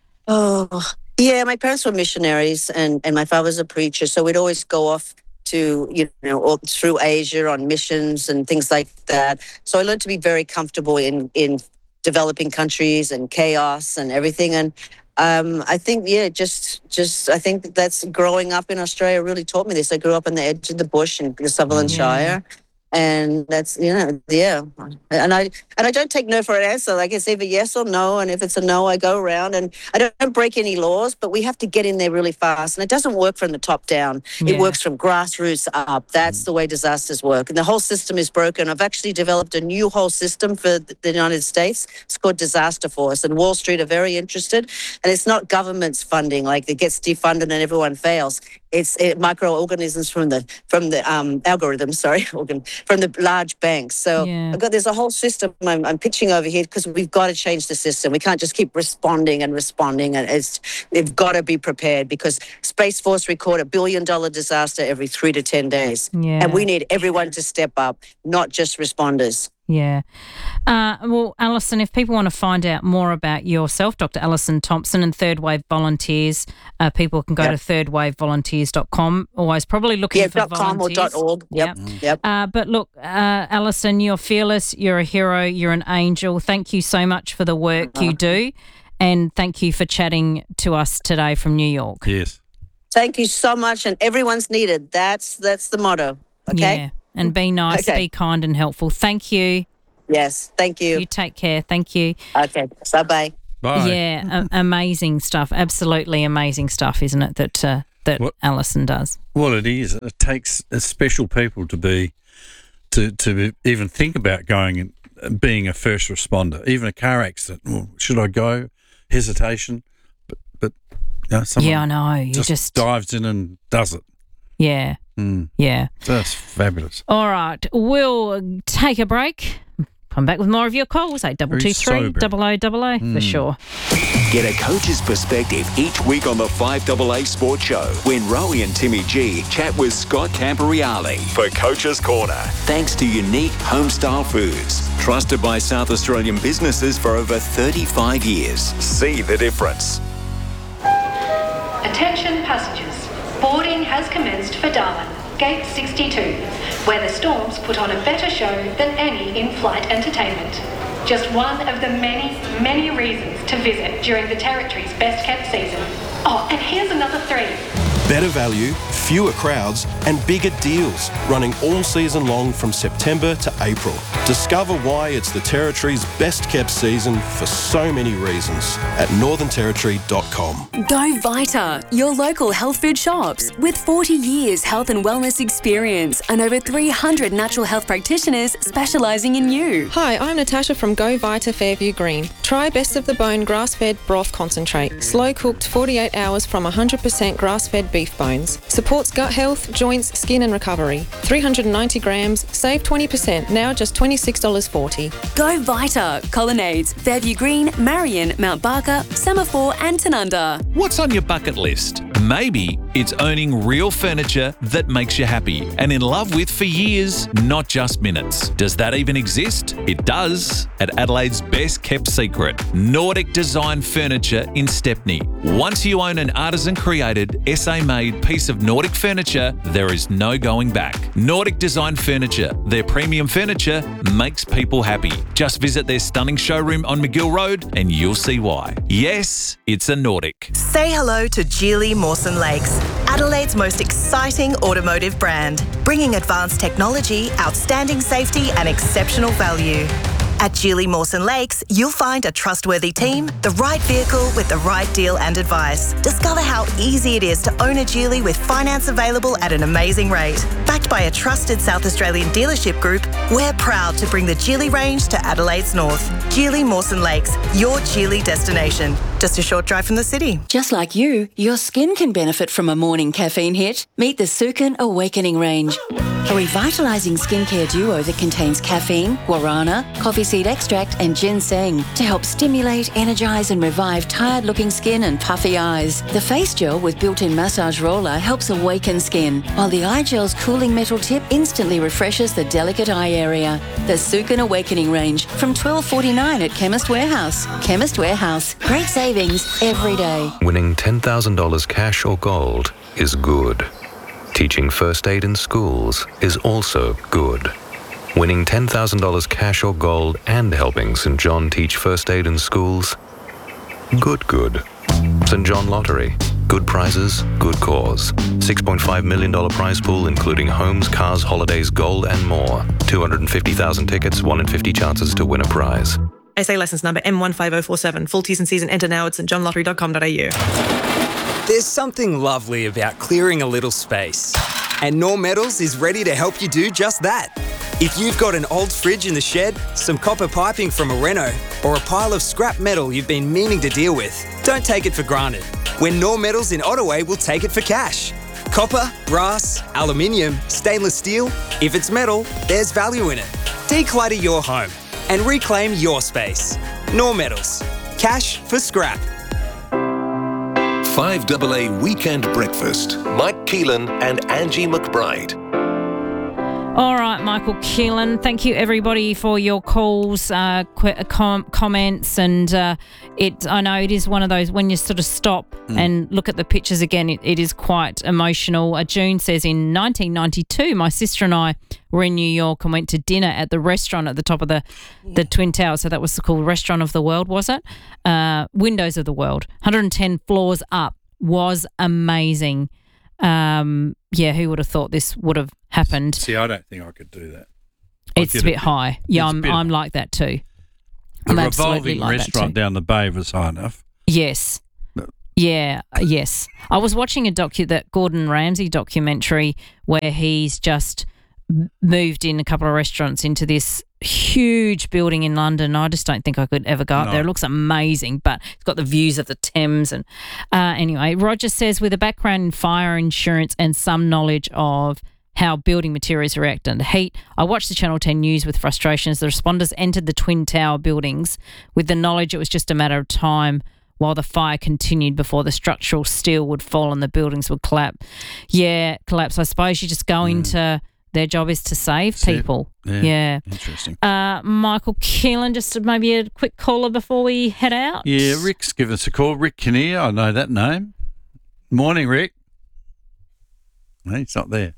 Speaker 11: Oh, yeah. My parents were missionaries, and, and my father's a preacher, so we'd always go off to, you know, all through Asia on missions and things like that. So I learned to be very comfortable in in. developing countries and chaos and everything. And um, I think, yeah, just, just I think that's growing up in Australia really taught me this. I grew up on the edge of the bush in the Sutherland yeah. Shire. And that's, you know, yeah. And I and I don't take no for an answer. Like it's either yes or no. And if it's a no, I go around. And I don't break any laws, but we have to get in there really fast. And it doesn't work from the top down. Yeah. It works from grassroots up. That's mm. the way disasters work. And the whole system is broken. I've actually developed a new whole system for the United States. It's called Disaster Force. And Wall Street are very interested. And it's not government's funding, like it gets defunded and everyone fails. It's it, microorganisms from the from the um, algorithm, sorry, organ, from the large banks. So
Speaker 17: Yeah.
Speaker 11: I've got there's a whole system I'm, I'm pitching over here because we've got to change the system. We can't just keep responding and responding, and it's they've got to be prepared because Space Force record a billion dollar disaster every three to ten days,
Speaker 17: Yeah.
Speaker 11: and we need everyone to step up, not just responders.
Speaker 17: Yeah. Uh, well, Alison, if people want to find out more about yourself, Doctor Alison Thompson and Third Wave Volunteers, uh, people can go
Speaker 11: Yep.
Speaker 17: to third wave volunteers dot com. Always probably looking
Speaker 11: Yeah,
Speaker 17: for
Speaker 11: dot com or
Speaker 17: volunteers.
Speaker 11: dot org. Yep. Yep.
Speaker 17: Uh, but look, uh, Alison, you're fearless. You're a hero. You're an angel. Thank you so much for the work you do. And thank you for chatting to us today from New York.
Speaker 10: Yes.
Speaker 11: Thank you so much, and everyone's needed. That's that's the motto. Okay.
Speaker 17: Yeah. And be nice,
Speaker 11: Okay.
Speaker 17: be kind and helpful. Thank you.
Speaker 11: Yes. Thank you.
Speaker 17: You take care. Thank you.
Speaker 11: Okay. Bye bye.
Speaker 10: Bye.
Speaker 17: Yeah, a- amazing stuff. Absolutely amazing stuff, isn't it, that uh, that
Speaker 10: What-
Speaker 17: Alison does?
Speaker 10: Well, it is. It takes uh, special people to be, to, to be, even think about going and being a first responder. Even a car accident. Well, should I go? Hesitation. But, but you know, someone
Speaker 17: Yeah, I know. You
Speaker 10: just,
Speaker 17: just-
Speaker 10: dives in and does it.
Speaker 17: Yeah.
Speaker 10: Mm.
Speaker 17: Yeah.
Speaker 10: That's fabulous.
Speaker 17: All right, we'll take a break. Come back with more of your calls. Eight double two three
Speaker 4: sobering.
Speaker 17: double O double O for sure.
Speaker 4: Get a coach's perspective each week on the five double A Sports Show when Rowie and Timmy G chat with Scott Camporeale for Coach's Corner. Thanks to Unique Homestyle Foods, trusted by South Australian businesses for over thirty-five years. See the difference.
Speaker 12: Attention passengers, boarding has commenced for Darwin, Gate sixty-two, where the Storms put on a better show than any in-flight entertainment. Just one of the many, many reasons to visit during the Territory's best-kept season. Oh, and here's another three.
Speaker 13: Better value, fewer crowds, and bigger deals running all season long from September to April. Discover why it's the Territory's best kept season for so many reasons at northern territory dot com.
Speaker 21: Go Vita, your local health food shops. With forty years health and wellness experience and over three hundred natural health practitioners specialising in you.
Speaker 15: Hi, I'm Natasha from Go Vita Fairview Green. Try Best of the Bone grass-fed broth concentrate. Slow cooked forty-eight hours from one hundred percent grass-fed beef bones. Supports gut health, joints, skin and recovery. three hundred ninety grams, save twenty percent, now just twenty-six dollars forty.
Speaker 21: Go Vita, Colonnades, Fairview Green, Marion, Mount Barker, Semaphore and Tanunda.
Speaker 18: What's on your bucket list? Maybe it's owning real furniture that makes you happy and in love with for years, not just minutes. Does that even exist? It does at Adelaide's best kept secret, Nordic Design Furniture in Stepney. Once you own an artisan created, S A made piece of Nordic furniture, there is no going back. Nordic Design Furniture, their premium furniture makes people happy. Just visit their stunning showroom on McGill Road and you'll see why. Yes, it's a Nordic.
Speaker 19: Say hello to Geely Mawson Lakes, Adelaide's most exciting automotive brand, bringing advanced technology, outstanding safety and exceptional value. At Geely Mawson Lakes, you'll find a trustworthy team, the right vehicle with the right deal and advice. Discover how easy it is to own a Geely with finance available at an amazing rate. Backed by a trusted South Australian dealership group, we're proud to bring the Geely range to Adelaide's north. Geely Mawson Lakes, your Geely destination. Just a short drive from the city.
Speaker 26: Just like you, your skin can benefit from a morning caffeine hit. Meet the Sukin Awakening range. A revitalising skincare duo that contains caffeine, guarana, coffee seed extract and ginseng to help stimulate, energise and revive tired-looking skin and puffy eyes. The face gel with built-in massage roller helps awaken skin, while the eye gel's cooling metal tip instantly refreshes the delicate eye area. The Sukin Awakening range from twelve forty-nine at Chemist Warehouse. Chemist Warehouse. Great savings every day.
Speaker 22: Winning ten thousand dollars cash or gold is good. Teaching first aid in schools is also good. Winning ten thousand dollars cash or gold and helping St John teach first aid in schools? Good, good. St John Lottery. Good prizes, good cause. six point five million dollars prize pool including homes, cars, holidays, gold and more. two hundred fifty thousand tickets, one in fifty chances to win a prize.
Speaker 23: S A licence number M one five oh four seven. Full T's and C's and enter now at st john lottery dot com dot a u.
Speaker 28: There's something lovely about clearing a little space. And Norm Metals is ready to help you do just that. If you've got an old fridge in the shed, some copper piping from a reno, or a pile of scrap metal you've been meaning to deal with, don't take it for granted. When Norm Metals in Ottaway will take it for cash. Copper, brass, aluminium, stainless steel. If it's metal, there's value in it. Declutter your home and reclaim your space. Nor Metals. Cash for scrap.
Speaker 16: five double A Weekend Breakfast. Mike Keelan and Angie McBride.
Speaker 17: All right, Michael Keelan, thank you everybody for your calls, uh, qu- com- comments, and uh, it. I know it is one of those when you sort of stop mm. and look at the pictures again. It, it is quite emotional. Uh, June says in nineteen ninety-two, my sister and I were in New York and went to dinner at the restaurant at the top of the the Twin Towers. So that was called Restaurant of the World, was it? Uh, Windows of the World, one hundred ten floors up, was amazing. Um, yeah, who would have thought this would have happened?
Speaker 10: See, I don't think I could do that. I'd
Speaker 17: It's a bit
Speaker 10: a,
Speaker 17: high. Yeah, I'm
Speaker 10: bit
Speaker 17: I'm
Speaker 10: high.
Speaker 17: like that too.
Speaker 10: The
Speaker 17: I'm absolutely
Speaker 10: revolving
Speaker 17: like
Speaker 10: restaurant
Speaker 17: that too.
Speaker 10: down the bay was high enough.
Speaker 17: Yes. Yeah, yes. I was watching a docu that Gordon Ramsay documentary where he's just moved in a couple of restaurants into this huge building in London. I just don't think I could ever go up
Speaker 10: No.
Speaker 17: there. It looks amazing, but it's got the views of the Thames. And uh, anyway, Roger says, with a background in fire insurance and some knowledge of how building materials react under heat, I watched the Channel ten news with frustration as the responders entered the Twin Tower buildings with the knowledge it was just a matter of time while the fire continued before the structural steel would fall and the buildings would collapse. Yeah, collapse. I suppose you just go
Speaker 10: Mm.
Speaker 17: into... Their job is to save
Speaker 10: See it.
Speaker 17: people.
Speaker 10: Yeah,
Speaker 17: Yeah.
Speaker 10: interesting.
Speaker 17: Uh, Michael Keelan, just maybe a quick caller before we head out.
Speaker 10: Yeah, Rick's given us a call. Rick Kinnear, I know that name. Morning, Rick. No, he's not there.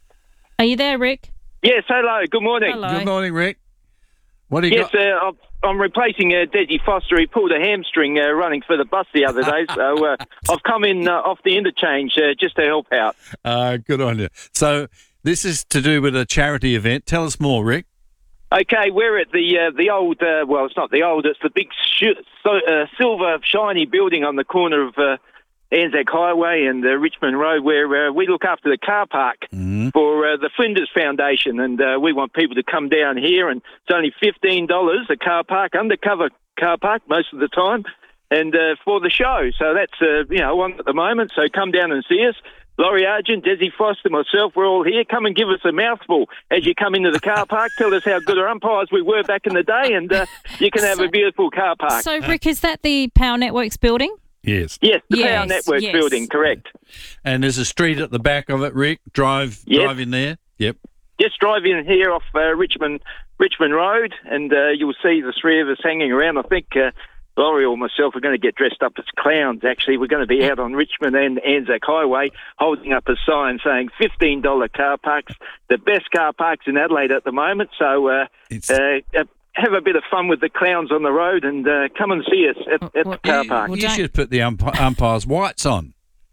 Speaker 17: Are you there, Rick?
Speaker 1: Yes, hello. Good morning.
Speaker 17: Hello.
Speaker 10: Good morning, Rick. What do you
Speaker 1: yes,
Speaker 10: got?
Speaker 1: uh, I'm, I'm replacing uh, Desi Foster. He pulled a hamstring uh, running for the bus the other day, so uh, I've come in uh, off the interchange uh, just to help out.
Speaker 10: Uh, good on you. So this is to do with a charity event. Tell us more, Rick.
Speaker 1: Okay, we're at the uh, the old, uh, well, it's not the old, it's the big sh- so, uh, silver shiny building on the corner of uh, Anzac Highway and uh, Richmond Road, where uh, we look after the car park
Speaker 10: mm.
Speaker 1: for uh, the Flinders Foundation, and uh, we want people to come down here, and it's only fifteen dollars a car park, undercover car park most of the time, and uh, for the show. So that's, uh, you know, on at the moment, so come down and see us. Laurie Argent, Desi Foster, myself, we're all here. Come and give us a mouthful as you come into the car park. Tell us how good our umpires we were back in the day, and uh, you can have
Speaker 17: So-
Speaker 1: a beautiful car park.
Speaker 17: So, Rick, is that the Power Networks building?
Speaker 10: Yes.
Speaker 1: Yes, the
Speaker 17: Yes,
Speaker 1: Power Networks
Speaker 17: yes.
Speaker 1: building, correct.
Speaker 10: And there's a street at the back of it, Rick. Drive,
Speaker 1: Yep.
Speaker 10: drive in there. Yep.
Speaker 1: Just drive in here off uh, Richmond Richmond Road, and uh, you'll see the three of us hanging around. I think uh, Laurie or myself are going to get dressed up as clowns, actually. We're going to be out on Richmond and Anzac Highway holding up a sign saying fifteen dollars car parks, the best car parks in Adelaide at the moment. So uh, uh, uh, have a bit of fun with the clowns on the road, and uh, come and see us at, at the car park.
Speaker 10: You should put the ump- umpires' whites on.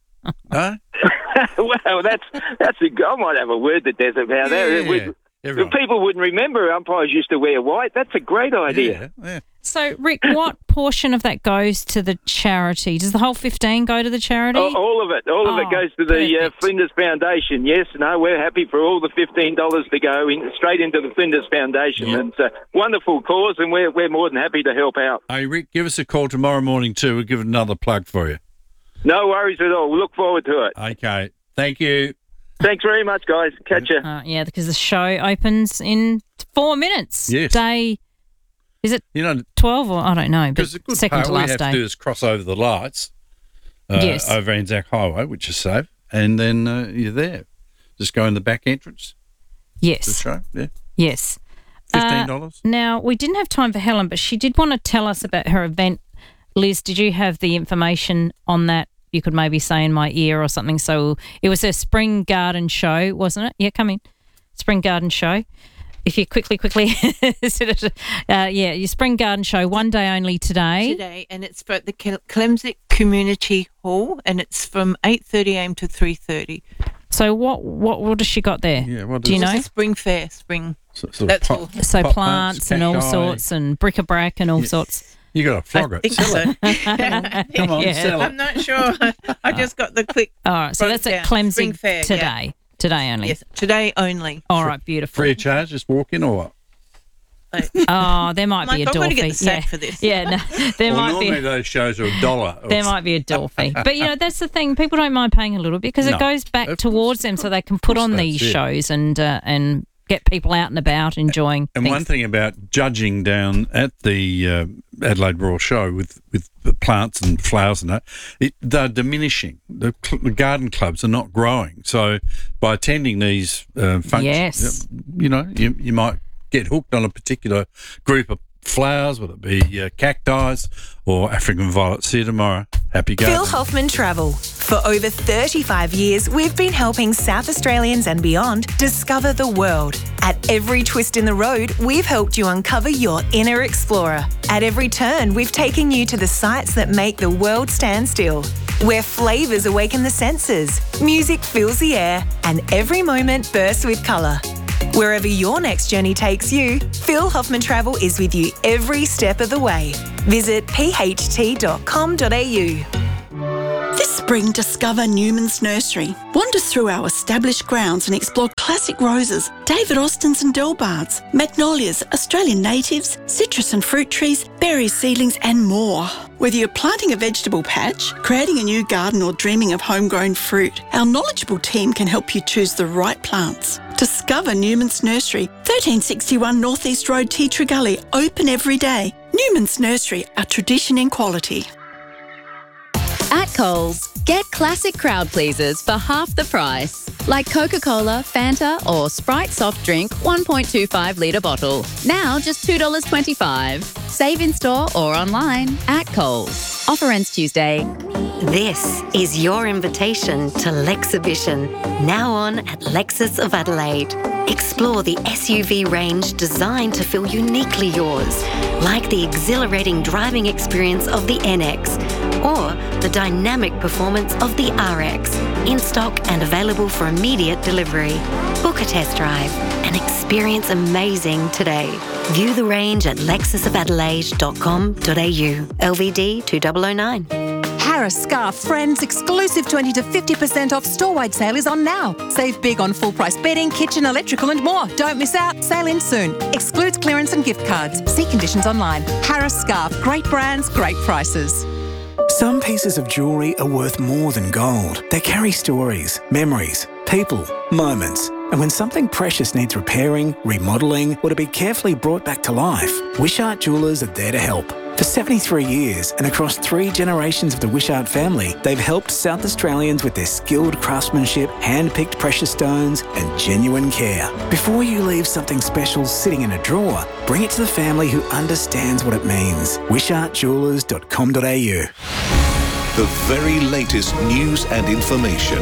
Speaker 10: Huh?
Speaker 1: Well, that's that's a, I might have a word to Des about that.
Speaker 10: Yeah,
Speaker 1: We-
Speaker 10: everyone.
Speaker 1: People wouldn't remember umpires used to wear white. That's a great idea.
Speaker 10: Yeah.
Speaker 17: So, Rick, what portion of that goes to the charity? Does the whole fifteen go to the charity?
Speaker 1: Oh, all of it. All of
Speaker 17: Oh,
Speaker 1: it goes to the uh, Flinders Foundation. Yes, no, we're happy for all the fifteen dollars to go in, straight into the Flinders Foundation.
Speaker 10: Yep.
Speaker 1: And it's a wonderful cause, and we're, we're more than happy to help out.
Speaker 10: Hey, Rick, give us a call tomorrow morning too. We'll give it another plug for you.
Speaker 1: No worries at all. We look forward to it.
Speaker 10: Okay. Thank you.
Speaker 1: Thanks very much, guys. Catch you.
Speaker 17: Uh, yeah, because the show opens in four minutes.
Speaker 10: Yes.
Speaker 17: Day, is it
Speaker 10: You know,
Speaker 17: twelve or I don't know, but
Speaker 10: because the good
Speaker 17: second
Speaker 10: part
Speaker 17: to
Speaker 10: we
Speaker 17: last
Speaker 10: have
Speaker 17: day.
Speaker 10: to do is cross over the lights uh,
Speaker 17: Yes.
Speaker 10: over Anzac Highway, which is safe, and then uh, you're there. Just go in the back entrance.
Speaker 17: Yes.
Speaker 10: The show, yeah.
Speaker 17: Yes.
Speaker 10: fifteen dollars.
Speaker 17: Uh, now, we didn't have time for Helen, but she did want to tell us about her event. Liz, did you have the information on that? You could maybe say in my ear or something. So it was a spring garden show, wasn't it? Yeah, come in. Spring garden show. If you quickly, quickly, uh, yeah, your spring garden show, one day only today.
Speaker 2: Today, and it's for the Cle- Clemswick Community Hall, and it's from eight thirty a m to three thirty.
Speaker 17: So what, what, what has she got there?
Speaker 10: Yeah, what
Speaker 17: Do you
Speaker 2: It's
Speaker 17: know?
Speaker 2: a spring fair, spring.
Speaker 10: So, sort of
Speaker 2: That's
Speaker 10: pot-
Speaker 2: all.
Speaker 17: So
Speaker 10: pot
Speaker 17: plants and all
Speaker 10: cacti.
Speaker 17: sorts and bric-a-brac and all
Speaker 10: Yeah.
Speaker 17: sorts.
Speaker 10: You got to flog
Speaker 2: I
Speaker 10: it.
Speaker 2: think
Speaker 10: Sell
Speaker 2: so.
Speaker 10: it. Come on,
Speaker 17: Yeah.
Speaker 10: sell it.
Speaker 2: I'm not sure. I just got the quick.
Speaker 17: All right, so that's at
Speaker 2: breakdown. Spring
Speaker 17: Clemsig
Speaker 2: fair, yeah.
Speaker 17: today. Today only.
Speaker 2: Yes, today only.
Speaker 17: All right, beautiful.
Speaker 10: Free of charge, just walk in or what?
Speaker 17: Oh, there might
Speaker 2: Mike,
Speaker 17: be a
Speaker 2: I'm going to get
Speaker 17: Dorothy.
Speaker 2: the sack
Speaker 17: yeah.
Speaker 2: for this.
Speaker 17: Yeah, no, there
Speaker 10: well,
Speaker 17: might
Speaker 10: normally
Speaker 17: be.
Speaker 10: those shows are a dollar.
Speaker 17: There might be a Dorothy. But, you know, that's the thing. People don't mind paying a little bit because
Speaker 10: No,
Speaker 17: it goes back
Speaker 10: of
Speaker 17: towards them so they can put on these
Speaker 10: that's it.
Speaker 17: shows and uh, and get people out and about enjoying
Speaker 10: And
Speaker 17: things.
Speaker 10: one thing about judging down at the uh, Adelaide Royal Show with, with the plants and flowers and that, it, they're diminishing. The, cl- the garden clubs are not growing. So by attending these uh, functions,
Speaker 17: Yes.
Speaker 10: you know, you, you might get hooked on a particular group of flowers, whether it be uh, cacti or African violet cedar. Happy garden.
Speaker 19: Phil Hoffman Travel. For over thirty-five years, we've been helping South Australians and beyond discover the world. At every twist in the road, we've helped you uncover your inner explorer. At every turn, we've taken you to the sights that make the world stand still. Where flavours awaken the senses, music fills the air, and every moment bursts with colour. Wherever your next journey takes you, Phil Hoffman Travel is with you every step of the way. Visit p h t dot com dot a u.
Speaker 3: This spring, discover Newman's Nursery. Wander through our established grounds and explore classic roses, David Austins and Delbards, magnolias, Australian natives, citrus and fruit trees, berry seedlings and more. Whether you're planting a vegetable patch, creating a new garden or dreaming of homegrown fruit, our knowledgeable team can help you choose the right plants. Discover Newman's Nursery, thirteen sixty-one North East Road, Tea Tree Gully, open every day. Newman's Nursery, a tradition in quality.
Speaker 6: At Coles, get classic crowd pleasers for half the price. Like Coca-Cola, Fanta or Sprite soft drink one point two five litre bottle. Now just two dollars twenty-five. Save in store or online at Coles. Offer ends Tuesday.
Speaker 9: This is your invitation to Lexhibition, now on at Lexus of Adelaide. Explore the S U V range designed to feel uniquely yours, like the exhilarating driving experience of the N X or the dynamic performance of the R X, in stock and available for immediate delivery. Book a test drive and experience amazing today. View the range at lexus of adelaide dot com dot a u. L V D two thousand nine.
Speaker 14: Harris Scarf Friends exclusive twenty to fifty percent off store-wide sale is on now. Save big on full-price bedding, kitchen, electrical and more. Don't miss out. Sale ends soon. Excludes clearance and gift cards. See conditions online. Harris Scarf. Great brands, great prices.
Speaker 20: Some pieces of jewellery are worth more than gold. They carry stories, memories, people, moments. And when something precious needs repairing, remodelling, or to be carefully brought back to life, Wishart Jewellers are there to help. For seventy-three years and across three generations of the Wishart family, they've helped South Australians with their skilled craftsmanship, hand-picked precious stones and genuine care. Before you leave something special sitting in a drawer, bring it to the family who understands what it means. wishart jewellers dot com dot a u.
Speaker 16: The very latest news and information.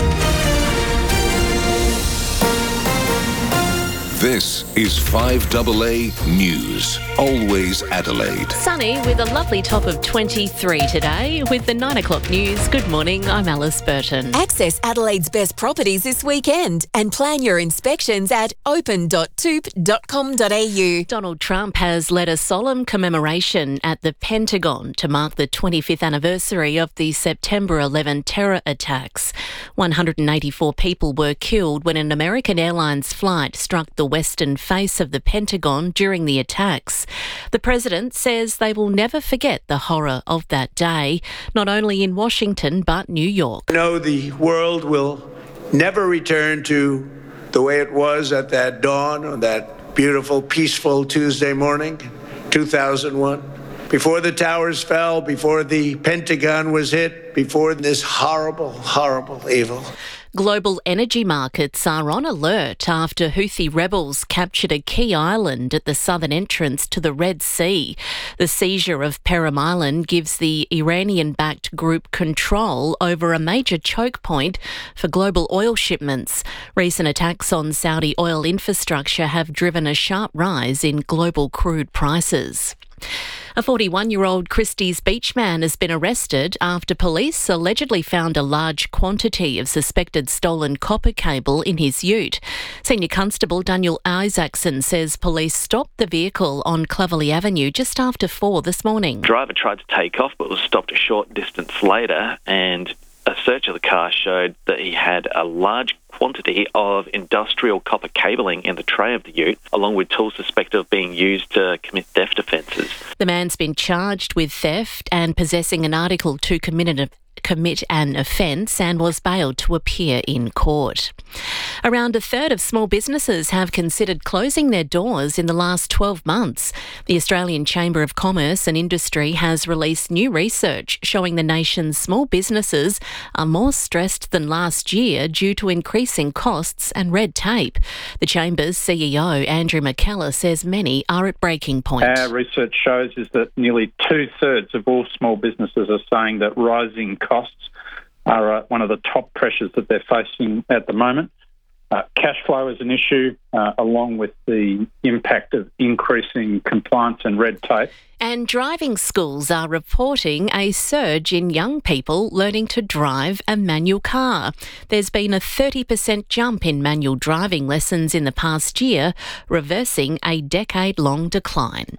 Speaker 16: This is five A A News. Always Adelaide.
Speaker 24: Sunny with a lovely top of twenty-three today. With the nine o'clock news, good morning, I'm Alice Burton.
Speaker 25: Access Adelaide's best properties this weekend and plan your inspections at open dot toop dot com dot a u.
Speaker 24: Donald Trump has led a solemn commemoration at the Pentagon to mark the twenty-fifth anniversary of the September eleventh terror attacks. one hundred eighty-four people were killed when an American Airlines flight struck the western face of the Pentagon during the attacks. The president says they will never forget the horror of that day, not only in Washington but New York.
Speaker 27: I know the world will never return to the way it was at that dawn on that beautiful, peaceful Tuesday morning, two thousand one. Before the towers fell, before the Pentagon was hit, before this horrible, horrible evil.
Speaker 24: Global energy markets are on alert after Houthi rebels captured a key island at the southern entrance to the Red Sea. The seizure of Perim Island gives the Iranian-backed group control over a major choke point for global oil shipments. Recent attacks on Saudi oil infrastructure have driven a sharp rise in global crude prices. A forty-one-year-old Christie's Beach man has been arrested after police allegedly found a large quantity of suspected stolen copper cable in his ute. Senior Constable Daniel Isaacson says police stopped the vehicle on Clovelly Avenue just after four this morning.
Speaker 29: The driver tried to take off but was stopped a short distance later, and
Speaker 4: a search of the car showed that he had a large quantity of industrial copper cabling in the tray of the ute, along with tools suspected of being used to commit theft offences.
Speaker 24: The man's been charged with theft and possessing an article to commit an commit an offence and was bailed to appear in court. Around a third of small businesses have considered closing their doors in the last twelve months. The Australian Chamber of Commerce and Industry has released new research showing the nation's small businesses are more stressed than last year due to increasing costs and red tape. The Chamber's C E O, Andrew McKellar, says many are at breaking point.
Speaker 5: Our research shows is that nearly two-thirds of all small businesses are saying that rising costs are uh, one of the top pressures that they're facing at the moment. Uh, cash flow is an issue, uh, along with the impact of increasing compliance and red tape.
Speaker 24: And driving schools are reporting a surge in young people learning to drive a manual car. There's been a thirty percent jump in manual driving lessons in the past year, reversing a decade-long decline.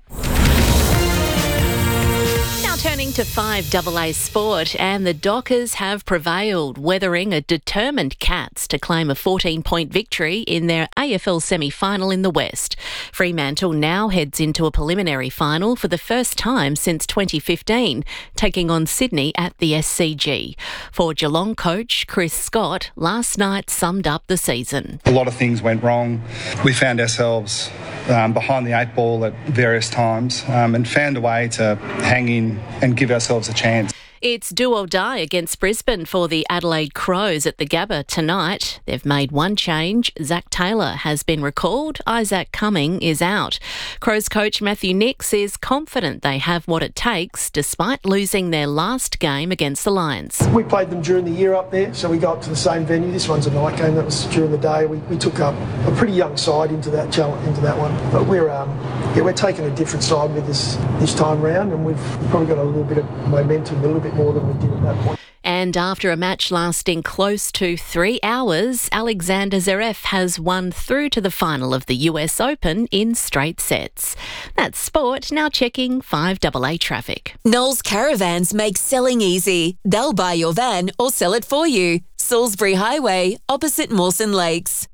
Speaker 24: Turning to five double A sport, and the Dockers have prevailed, weathering a determined Cats to claim a fourteen-point victory in their A F L semi-final in the West. Fremantle now heads into a preliminary final for the first time since twenty fifteen, taking on Sydney at the S C G. For Geelong coach Chris Scott, last night summed up the season.
Speaker 7: A lot of things went wrong. We found ourselves um, behind the eight ball at various times um, and found a way to hang in and give ourselves a chance.
Speaker 24: It's do or die against Brisbane for the Adelaide Crows at the Gabba tonight. They've made one change. Zach Taylor has been recalled. Isaac Cumming is out. Crows coach Matthew Nix is confident they have what it takes despite losing their last game against the Lions.
Speaker 8: We played them during the year up there, so we go up to the same venue. This one's a night game. That was during the day. We, we took up a pretty young side into that challenge, into that one. But we're um, yeah, we're taking a different side with this this time round, and we've probably got a little bit of momentum, a little bit more than we did at that point.
Speaker 24: And after a match lasting close to three hours, Alexander Zverev has won through to the final of the U S Open in straight sets. That's sport. Now checking five double A traffic.
Speaker 25: Knowles Caravans make selling easy. They'll buy your van or sell it for you. Salisbury Highway, opposite Mawson Lakes.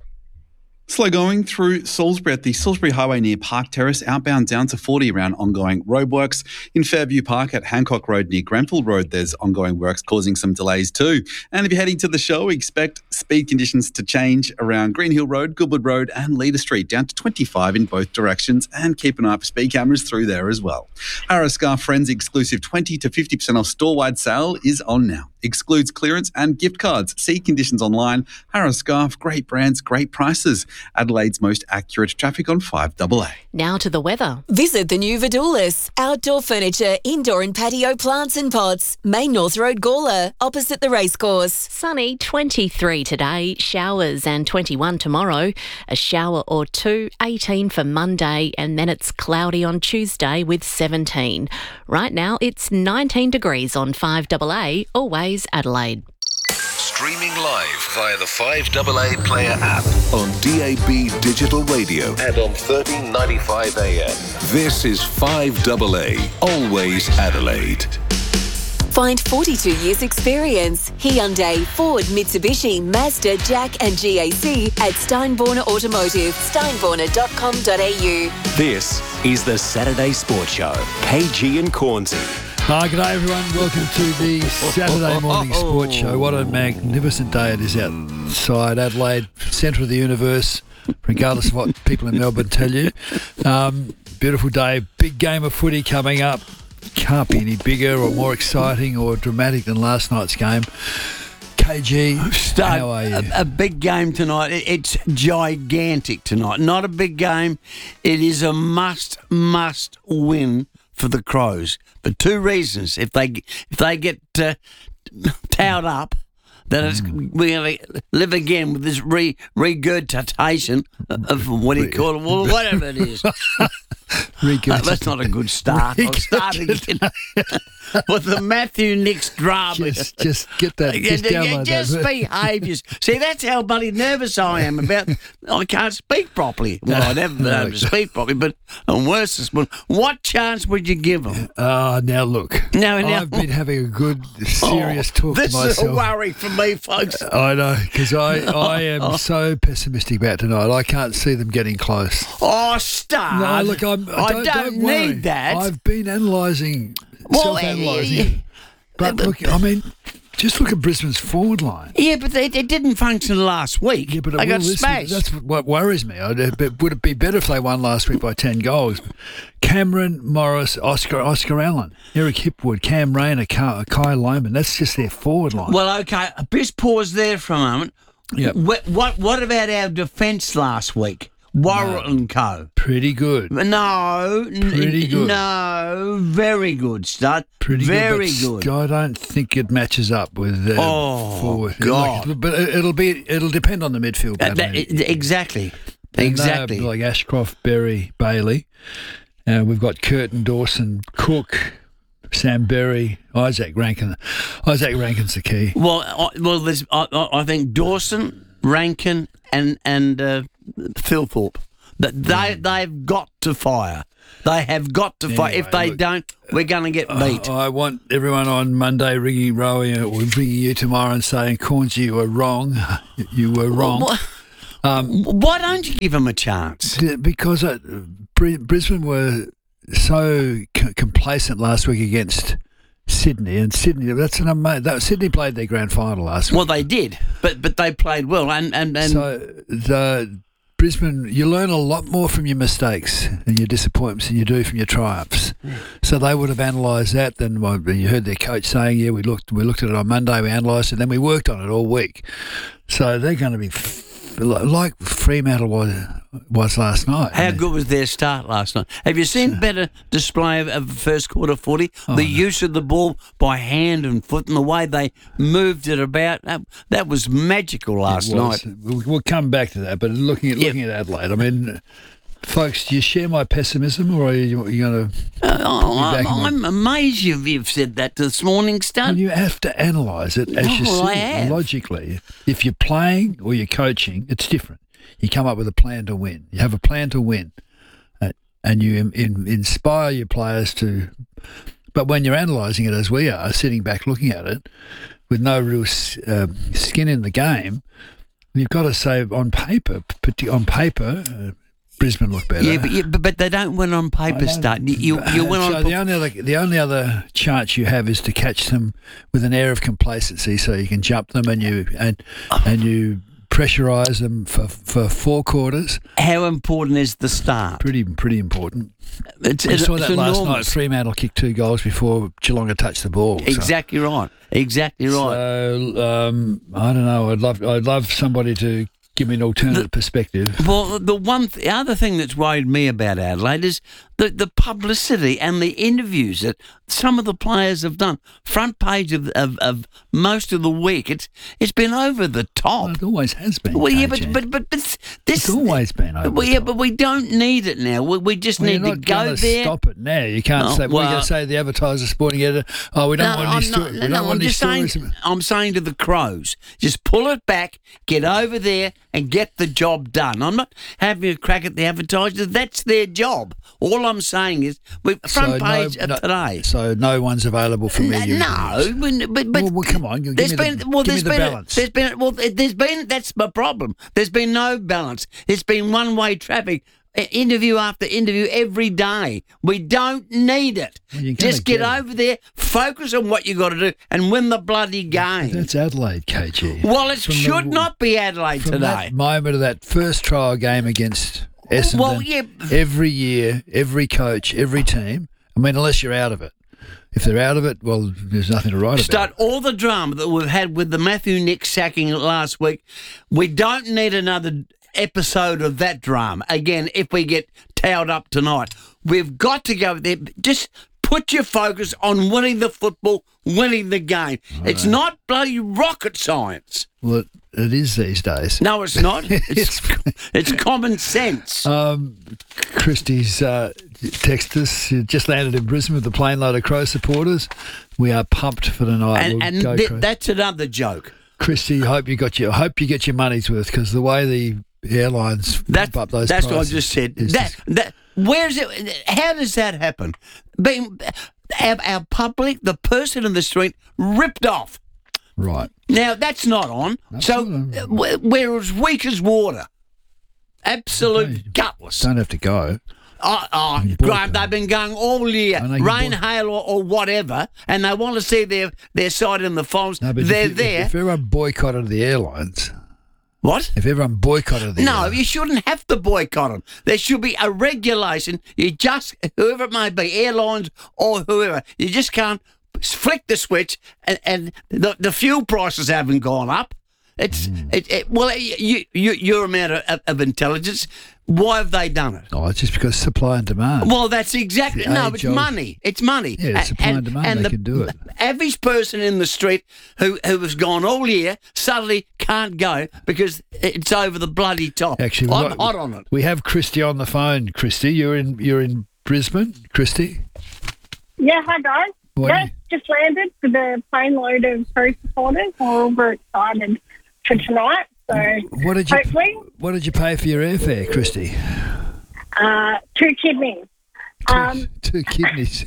Speaker 11: Slow going through Salisbury at the Salisbury Highway near Park Terrace, outbound down to forty around ongoing roadworks. In Fairview Park at Hancock Road near Grenfell Road, there's ongoing works causing some delays too. And if you're heading to the show, expect speed conditions to change around Green Hill Road, Goodwood Road and Leader Street, down to twenty-five in both directions, and keep an eye for speed cameras through there as well. Harris Scarf Friends exclusive twenty to fifty percent off store-wide sale is on now. Excludes clearance and gift cards. See conditions online. Harris Scarf, great brands, great prices. Adelaide's most accurate traffic on five double A.
Speaker 24: Now to the weather.
Speaker 25: Visit the new Vidoulis. Outdoor furniture, indoor and patio plants and pots. Main North Road, Gawler, opposite the racecourse.
Speaker 24: Sunny, twenty-three today. Showers and twenty-one tomorrow. A shower or two, eighteen for Monday, and then it's cloudy on Tuesday with seventeen. Right now it's nineteen degrees on five double A, always Adelaide.
Speaker 16: Streaming live via the five double A Player app on D A B Digital Radio and on thirteen ninety-five A M. This is five double A, always Adelaide.
Speaker 25: Find forty-two years experience. Hyundai, Ford, Mitsubishi, Mazda, Jack and G A C at Steinborner Automotive. steinborner dot com dot a u.
Speaker 12: This is the Saturday Sports Show. K G and Cornsey.
Speaker 13: Hi, good day everyone. Welcome to the Saturday morning sports show. What a magnificent day it is outside Adelaide, centre of the universe, regardless of what people in Melbourne tell you. Um, beautiful day, big game of footy coming up. Can't be any bigger or more exciting or dramatic than last night's game. K G,
Speaker 15: Start,
Speaker 13: how are you?
Speaker 15: A, a big game tonight. It's gigantic tonight. Not a big game. It is a must, must win for the Crows for two reasons. If they if they get uh, towed up, then it's, we're going to live again with this re, regurgitation of what do you call it, well, whatever it is. Oh, that's not a good start. I'll start again with the Matthew Nicks drama.
Speaker 13: Just, just get that. Just
Speaker 15: Yeah,
Speaker 13: download
Speaker 15: just
Speaker 13: that.
Speaker 15: behave. Yours- See, that's how bloody nervous I am about. I can't speak properly. Well, I never been able to speak properly, but I'm worse this morning. What chance would you give them?
Speaker 13: Ah, now look.
Speaker 15: No, now-
Speaker 13: I've been having a good, serious
Speaker 15: Oh,
Speaker 13: talk
Speaker 15: this
Speaker 13: to myself.
Speaker 15: is a worry for me, folks.
Speaker 13: I know, because I, I am so pessimistic about tonight. I can't see them getting close.
Speaker 15: Oh, start.
Speaker 13: No, look, I'm,
Speaker 15: I
Speaker 13: don't,
Speaker 15: don't,
Speaker 13: don't worry.
Speaker 15: need that.
Speaker 13: I've been analysing,
Speaker 15: Well,
Speaker 13: self-analysing
Speaker 15: eh,
Speaker 13: it. But look, I mean, just look at Brisbane's forward line.
Speaker 15: Yeah, but it, it didn't function last week. Yeah,
Speaker 13: but
Speaker 15: I got
Speaker 13: listen,
Speaker 15: smashed.
Speaker 13: That's what worries me. I'd, it, would it be better if they won last week by ten goals? Cameron, Morris, Oscar Oscar Allen, Eric Hipwood, Cam Rayner, Kai, Kai Loman. That's just their forward line.
Speaker 15: Well, okay, just pause there for a moment.
Speaker 13: Yep.
Speaker 15: What, what, what about our defence last week? Warren and Co.
Speaker 13: Pretty good.
Speaker 15: No.
Speaker 13: Pretty
Speaker 15: n-
Speaker 13: good.
Speaker 15: No. Very good, Stud.
Speaker 13: Pretty
Speaker 15: Very
Speaker 13: good.
Speaker 15: good.
Speaker 13: But I don't think it matches up with uh,
Speaker 15: Oh,
Speaker 13: forward.
Speaker 15: God.
Speaker 13: Like, but it- it'll be it'll depend on the midfield.
Speaker 15: Uh,
Speaker 13: battle.
Speaker 15: that- exactly.
Speaker 13: And, uh,
Speaker 15: Exactly.
Speaker 13: like Ashcroft, Berry, Bailey. Uh, we've got Curtin, Dawson, Cook, Sam Berry, Isaac Rankin. Isaac Rankin's the key.
Speaker 15: Well, I, well, there's, I, I I think Dawson, Rankin, and and uh, Philthorpe. That they they've got to fire. They have got to fire.
Speaker 13: Anyway,
Speaker 15: If they
Speaker 13: look,
Speaker 15: don't, we're going to get beat.
Speaker 13: Uh, I want everyone on Monday ringing Rowie or ringing you tomorrow and saying, Cornsey, you were wrong. You were wrong.
Speaker 15: What-
Speaker 13: Um,
Speaker 15: Why don't you give them a chance?
Speaker 13: Because uh, Bri- Brisbane were so c- complacent last week against Sydney, and Sydney that's an amazing. That, Sydney played their grand final last week.
Speaker 15: Well, they did, but but they played well, and and, and
Speaker 13: So the Brisbane, you learn a lot more from your mistakes and your disappointments than you do from your triumphs. So they would have analysed that. Then well, you heard their coach saying, "Yeah, we looked, we looked at it on Monday, we analysed it, then we worked on it all week." So they're going to be f- like Fremantle was was last night.
Speaker 15: how good was their start last night? Have you seen better display of, of first quarter footy?
Speaker 13: Oh,
Speaker 15: the
Speaker 13: no.
Speaker 15: use of the ball by hand and foot, and the way they moved it about, that, that was magical last
Speaker 13: It was.
Speaker 15: night.
Speaker 13: We'll, we'll come back to that. But looking at
Speaker 15: Yep.
Speaker 13: looking at Adelaide, I mean, folks, do you share my pessimism, or are you, you going to?
Speaker 15: Oh, I'm, I'm amazed you've, you've said that this morning, Stud.
Speaker 13: You have to analyse it as you
Speaker 15: Oh, I
Speaker 13: see
Speaker 15: have.
Speaker 13: it logically. If you're playing or you're coaching, it's different. You come up with a plan to win. You have a plan to win, uh, and you in, in, inspire your players to. But when you're analysing it as we are, sitting back looking at it, with no real s- um skin in the game, you've got to say on paper, parti- on paper, uh, Brisbane look better.
Speaker 15: Yeah, but, yeah, but but they don't win on paper, Stud. You you, you win
Speaker 13: so
Speaker 15: on.
Speaker 13: the only other the only other chance you have is to catch them with an air of complacency, so you can jump them and you and and you pressurise them for for four quarters.
Speaker 15: How important is the start?
Speaker 13: Pretty pretty important.
Speaker 15: It's,
Speaker 13: We
Speaker 15: it's,
Speaker 13: saw
Speaker 15: it's
Speaker 13: that last night.
Speaker 15: enormous.
Speaker 13: Fremantle kicked two goals before Geelong had touched the ball. so-
Speaker 15: Exactly right. Exactly right.
Speaker 13: So um, I don't know. I'd love I'd love somebody to give me an alternative perspective.
Speaker 15: Well, the one, th- the other thing that's worried me about Adelaide is the, the publicity and the interviews that some of the players have done. Front page of, of, of most of the week, it's it's been over the top.
Speaker 13: It always has been.
Speaker 15: Well, yeah,
Speaker 13: K G.
Speaker 15: but but but, but this
Speaker 13: It's always been over.
Speaker 15: well, yeah, but we don't need it now. We, we just
Speaker 13: Well,
Speaker 15: need
Speaker 13: you're
Speaker 15: to
Speaker 13: not
Speaker 15: go
Speaker 13: gonna
Speaker 15: there.
Speaker 13: Stop it now. You can't
Speaker 15: Oh,
Speaker 13: say. We're
Speaker 15: well-
Speaker 13: going to say the advertiser, sporting editor. Oh, we don't
Speaker 15: No,
Speaker 13: want any
Speaker 15: I'm
Speaker 13: stories.
Speaker 15: not-
Speaker 13: We
Speaker 15: no,
Speaker 13: don't
Speaker 15: no,
Speaker 13: want
Speaker 15: I'm
Speaker 13: any
Speaker 15: just saying.
Speaker 13: stories.
Speaker 15: I'm saying to the Crows, just pull it back, get over there, and get the job done. I'm not having a crack at the advertiser. That's their job. All I'm saying is, we front
Speaker 13: So
Speaker 15: page
Speaker 13: no,
Speaker 15: of
Speaker 13: no-
Speaker 15: today.
Speaker 13: So no one's available for me. you-
Speaker 15: No, but, but, but
Speaker 13: Well, well, come on. Give
Speaker 15: there's
Speaker 13: me
Speaker 15: been
Speaker 13: the,
Speaker 15: well,
Speaker 13: give me
Speaker 15: there's
Speaker 13: the
Speaker 15: been
Speaker 13: balance.
Speaker 15: there's been well, there's been that's my problem. There's been no balance. It's been one way traffic. i- Interview after interview every day. We don't need it.
Speaker 13: Well, you're gonna
Speaker 15: Just get,
Speaker 13: get it.
Speaker 15: over there, focus on what you got to do, and win the bloody game.
Speaker 13: That's Adelaide, K G.
Speaker 15: Well, it
Speaker 13: From the-
Speaker 15: should not be Adelaide
Speaker 13: From
Speaker 15: today.
Speaker 13: that moment of that first trial game against Essendon,
Speaker 15: Well, yeah.
Speaker 13: every year, every coach, every team. I mean, unless you're out of it. If they're out of it, well, there's nothing to write
Speaker 15: Start
Speaker 13: about.
Speaker 15: all the drama that we've had with the Matthew Nicks sacking last week. We don't need another episode of that drama again if we get towed up tonight. We've got to go there. Just put your focus on winning the football, winning the game. It's not bloody rocket science.
Speaker 13: Well, it, it is these days.
Speaker 15: No, it's not. It's it's common sense.
Speaker 13: Um, Christie's uh, text us. You just landed in Brisbane with a plane load of Crow supporters. We are pumped for the night.
Speaker 15: And,
Speaker 13: We'll
Speaker 15: and
Speaker 13: go
Speaker 15: th-
Speaker 13: Crows.
Speaker 15: that's another joke.
Speaker 13: Christy, hope you got your hope you get your money's worth because the way the airlines
Speaker 15: That,
Speaker 13: bump up those
Speaker 15: that's what I
Speaker 13: prices
Speaker 15: just said.
Speaker 13: is
Speaker 15: That, that, where's it? How does that happen? Being our, our public, the person in the street, ripped off.
Speaker 13: Right.
Speaker 15: Now that's not on.
Speaker 13: That's
Speaker 15: so
Speaker 13: not on.
Speaker 15: uh, we're as weak as water. Absolute gutless.
Speaker 13: Don't have to go.
Speaker 15: Oh, oh Graham, they've been going all year,
Speaker 13: know you
Speaker 15: rain,
Speaker 13: boy-
Speaker 15: hail, or, or whatever, and they want to see their, their side in the finals.
Speaker 13: No, but
Speaker 15: They're
Speaker 13: if,
Speaker 15: there.
Speaker 13: If, if everyone boycotted the airlines,
Speaker 15: what?
Speaker 13: If everyone boycotted the
Speaker 15: No,
Speaker 13: airlines,
Speaker 15: you shouldn't have to boycott them. There should be a regulation. You just, whoever it may be, airlines or whoever, you just can't flick the switch and, and the, the fuel prices haven't gone up. It's
Speaker 13: Mm.
Speaker 15: it, it, well, you, you, your amount of, of intelligence. Why have they done it?
Speaker 13: oh, it's just because supply and demand.
Speaker 15: Well, that's exactly
Speaker 13: The
Speaker 15: no.
Speaker 13: age
Speaker 15: It's
Speaker 13: of-
Speaker 15: money. It's money.
Speaker 13: Yeah,
Speaker 15: A-
Speaker 13: supply and demand, they
Speaker 15: the
Speaker 13: can do it.
Speaker 15: average person in the street who who has gone all year suddenly can't go because it's over the bloody top.
Speaker 13: Actually,
Speaker 15: I'm
Speaker 13: we've
Speaker 15: hot
Speaker 13: got-
Speaker 15: on it.
Speaker 13: We have Christy on the phone. Christy, you're in you're in Brisbane, Christy.
Speaker 1: Yeah, hi guys.
Speaker 13: What
Speaker 1: yeah,
Speaker 13: do
Speaker 1: just landed for the plane load of Crow supporters. We're all very excited for tonight. So
Speaker 13: What did you
Speaker 1: hopefully,
Speaker 13: What did you pay for your airfare, Christy?
Speaker 1: uh, two kidneys. Um,
Speaker 13: Two kidneys.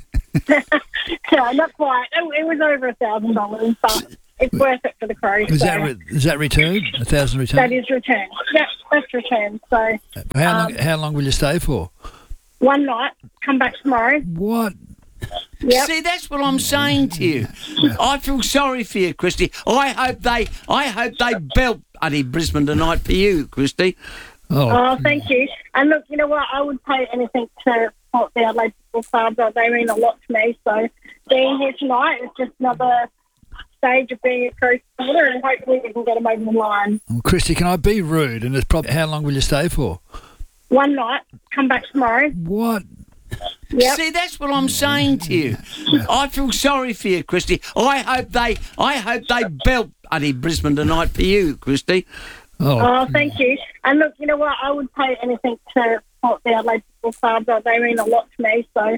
Speaker 1: no, not quite. It, it was over a thousand dollars, but it's worth it for the Crows.
Speaker 13: Is
Speaker 1: so
Speaker 13: that re- is that returned? A thousand
Speaker 1: that
Speaker 13: returned.
Speaker 1: is returned. Yeah, that's returned. So
Speaker 13: How long?
Speaker 1: um,
Speaker 13: How long will you stay for?
Speaker 1: one night, come back tomorrow.
Speaker 13: What?
Speaker 1: Yep.
Speaker 15: See, that's what I'm saying to you. I feel sorry for you, Christy. I hope they, I hope they belt bloody Brisbane tonight for you, Christy.
Speaker 1: Oh, thank you. And look, you know what? I would pay anything to support the Adelaide Football Club. They mean a lot to me. So being here tonight is just another stage of being a Crow supporter, and hopefully we can get them over the line.
Speaker 13: Well, Christy, can I be rude? And it's probably how long will you stay for?
Speaker 1: One night, come back tomorrow.
Speaker 13: What?
Speaker 1: Yep.
Speaker 15: See, that's what I'm saying to you. I feel sorry for you, Christy. I hope they, I hope they belt bloody Brisbane tonight for you, Christy.
Speaker 1: Oh, thank you. And look, you know what? I would pay anything to support the Adelaide Football Club. They mean a lot to me. So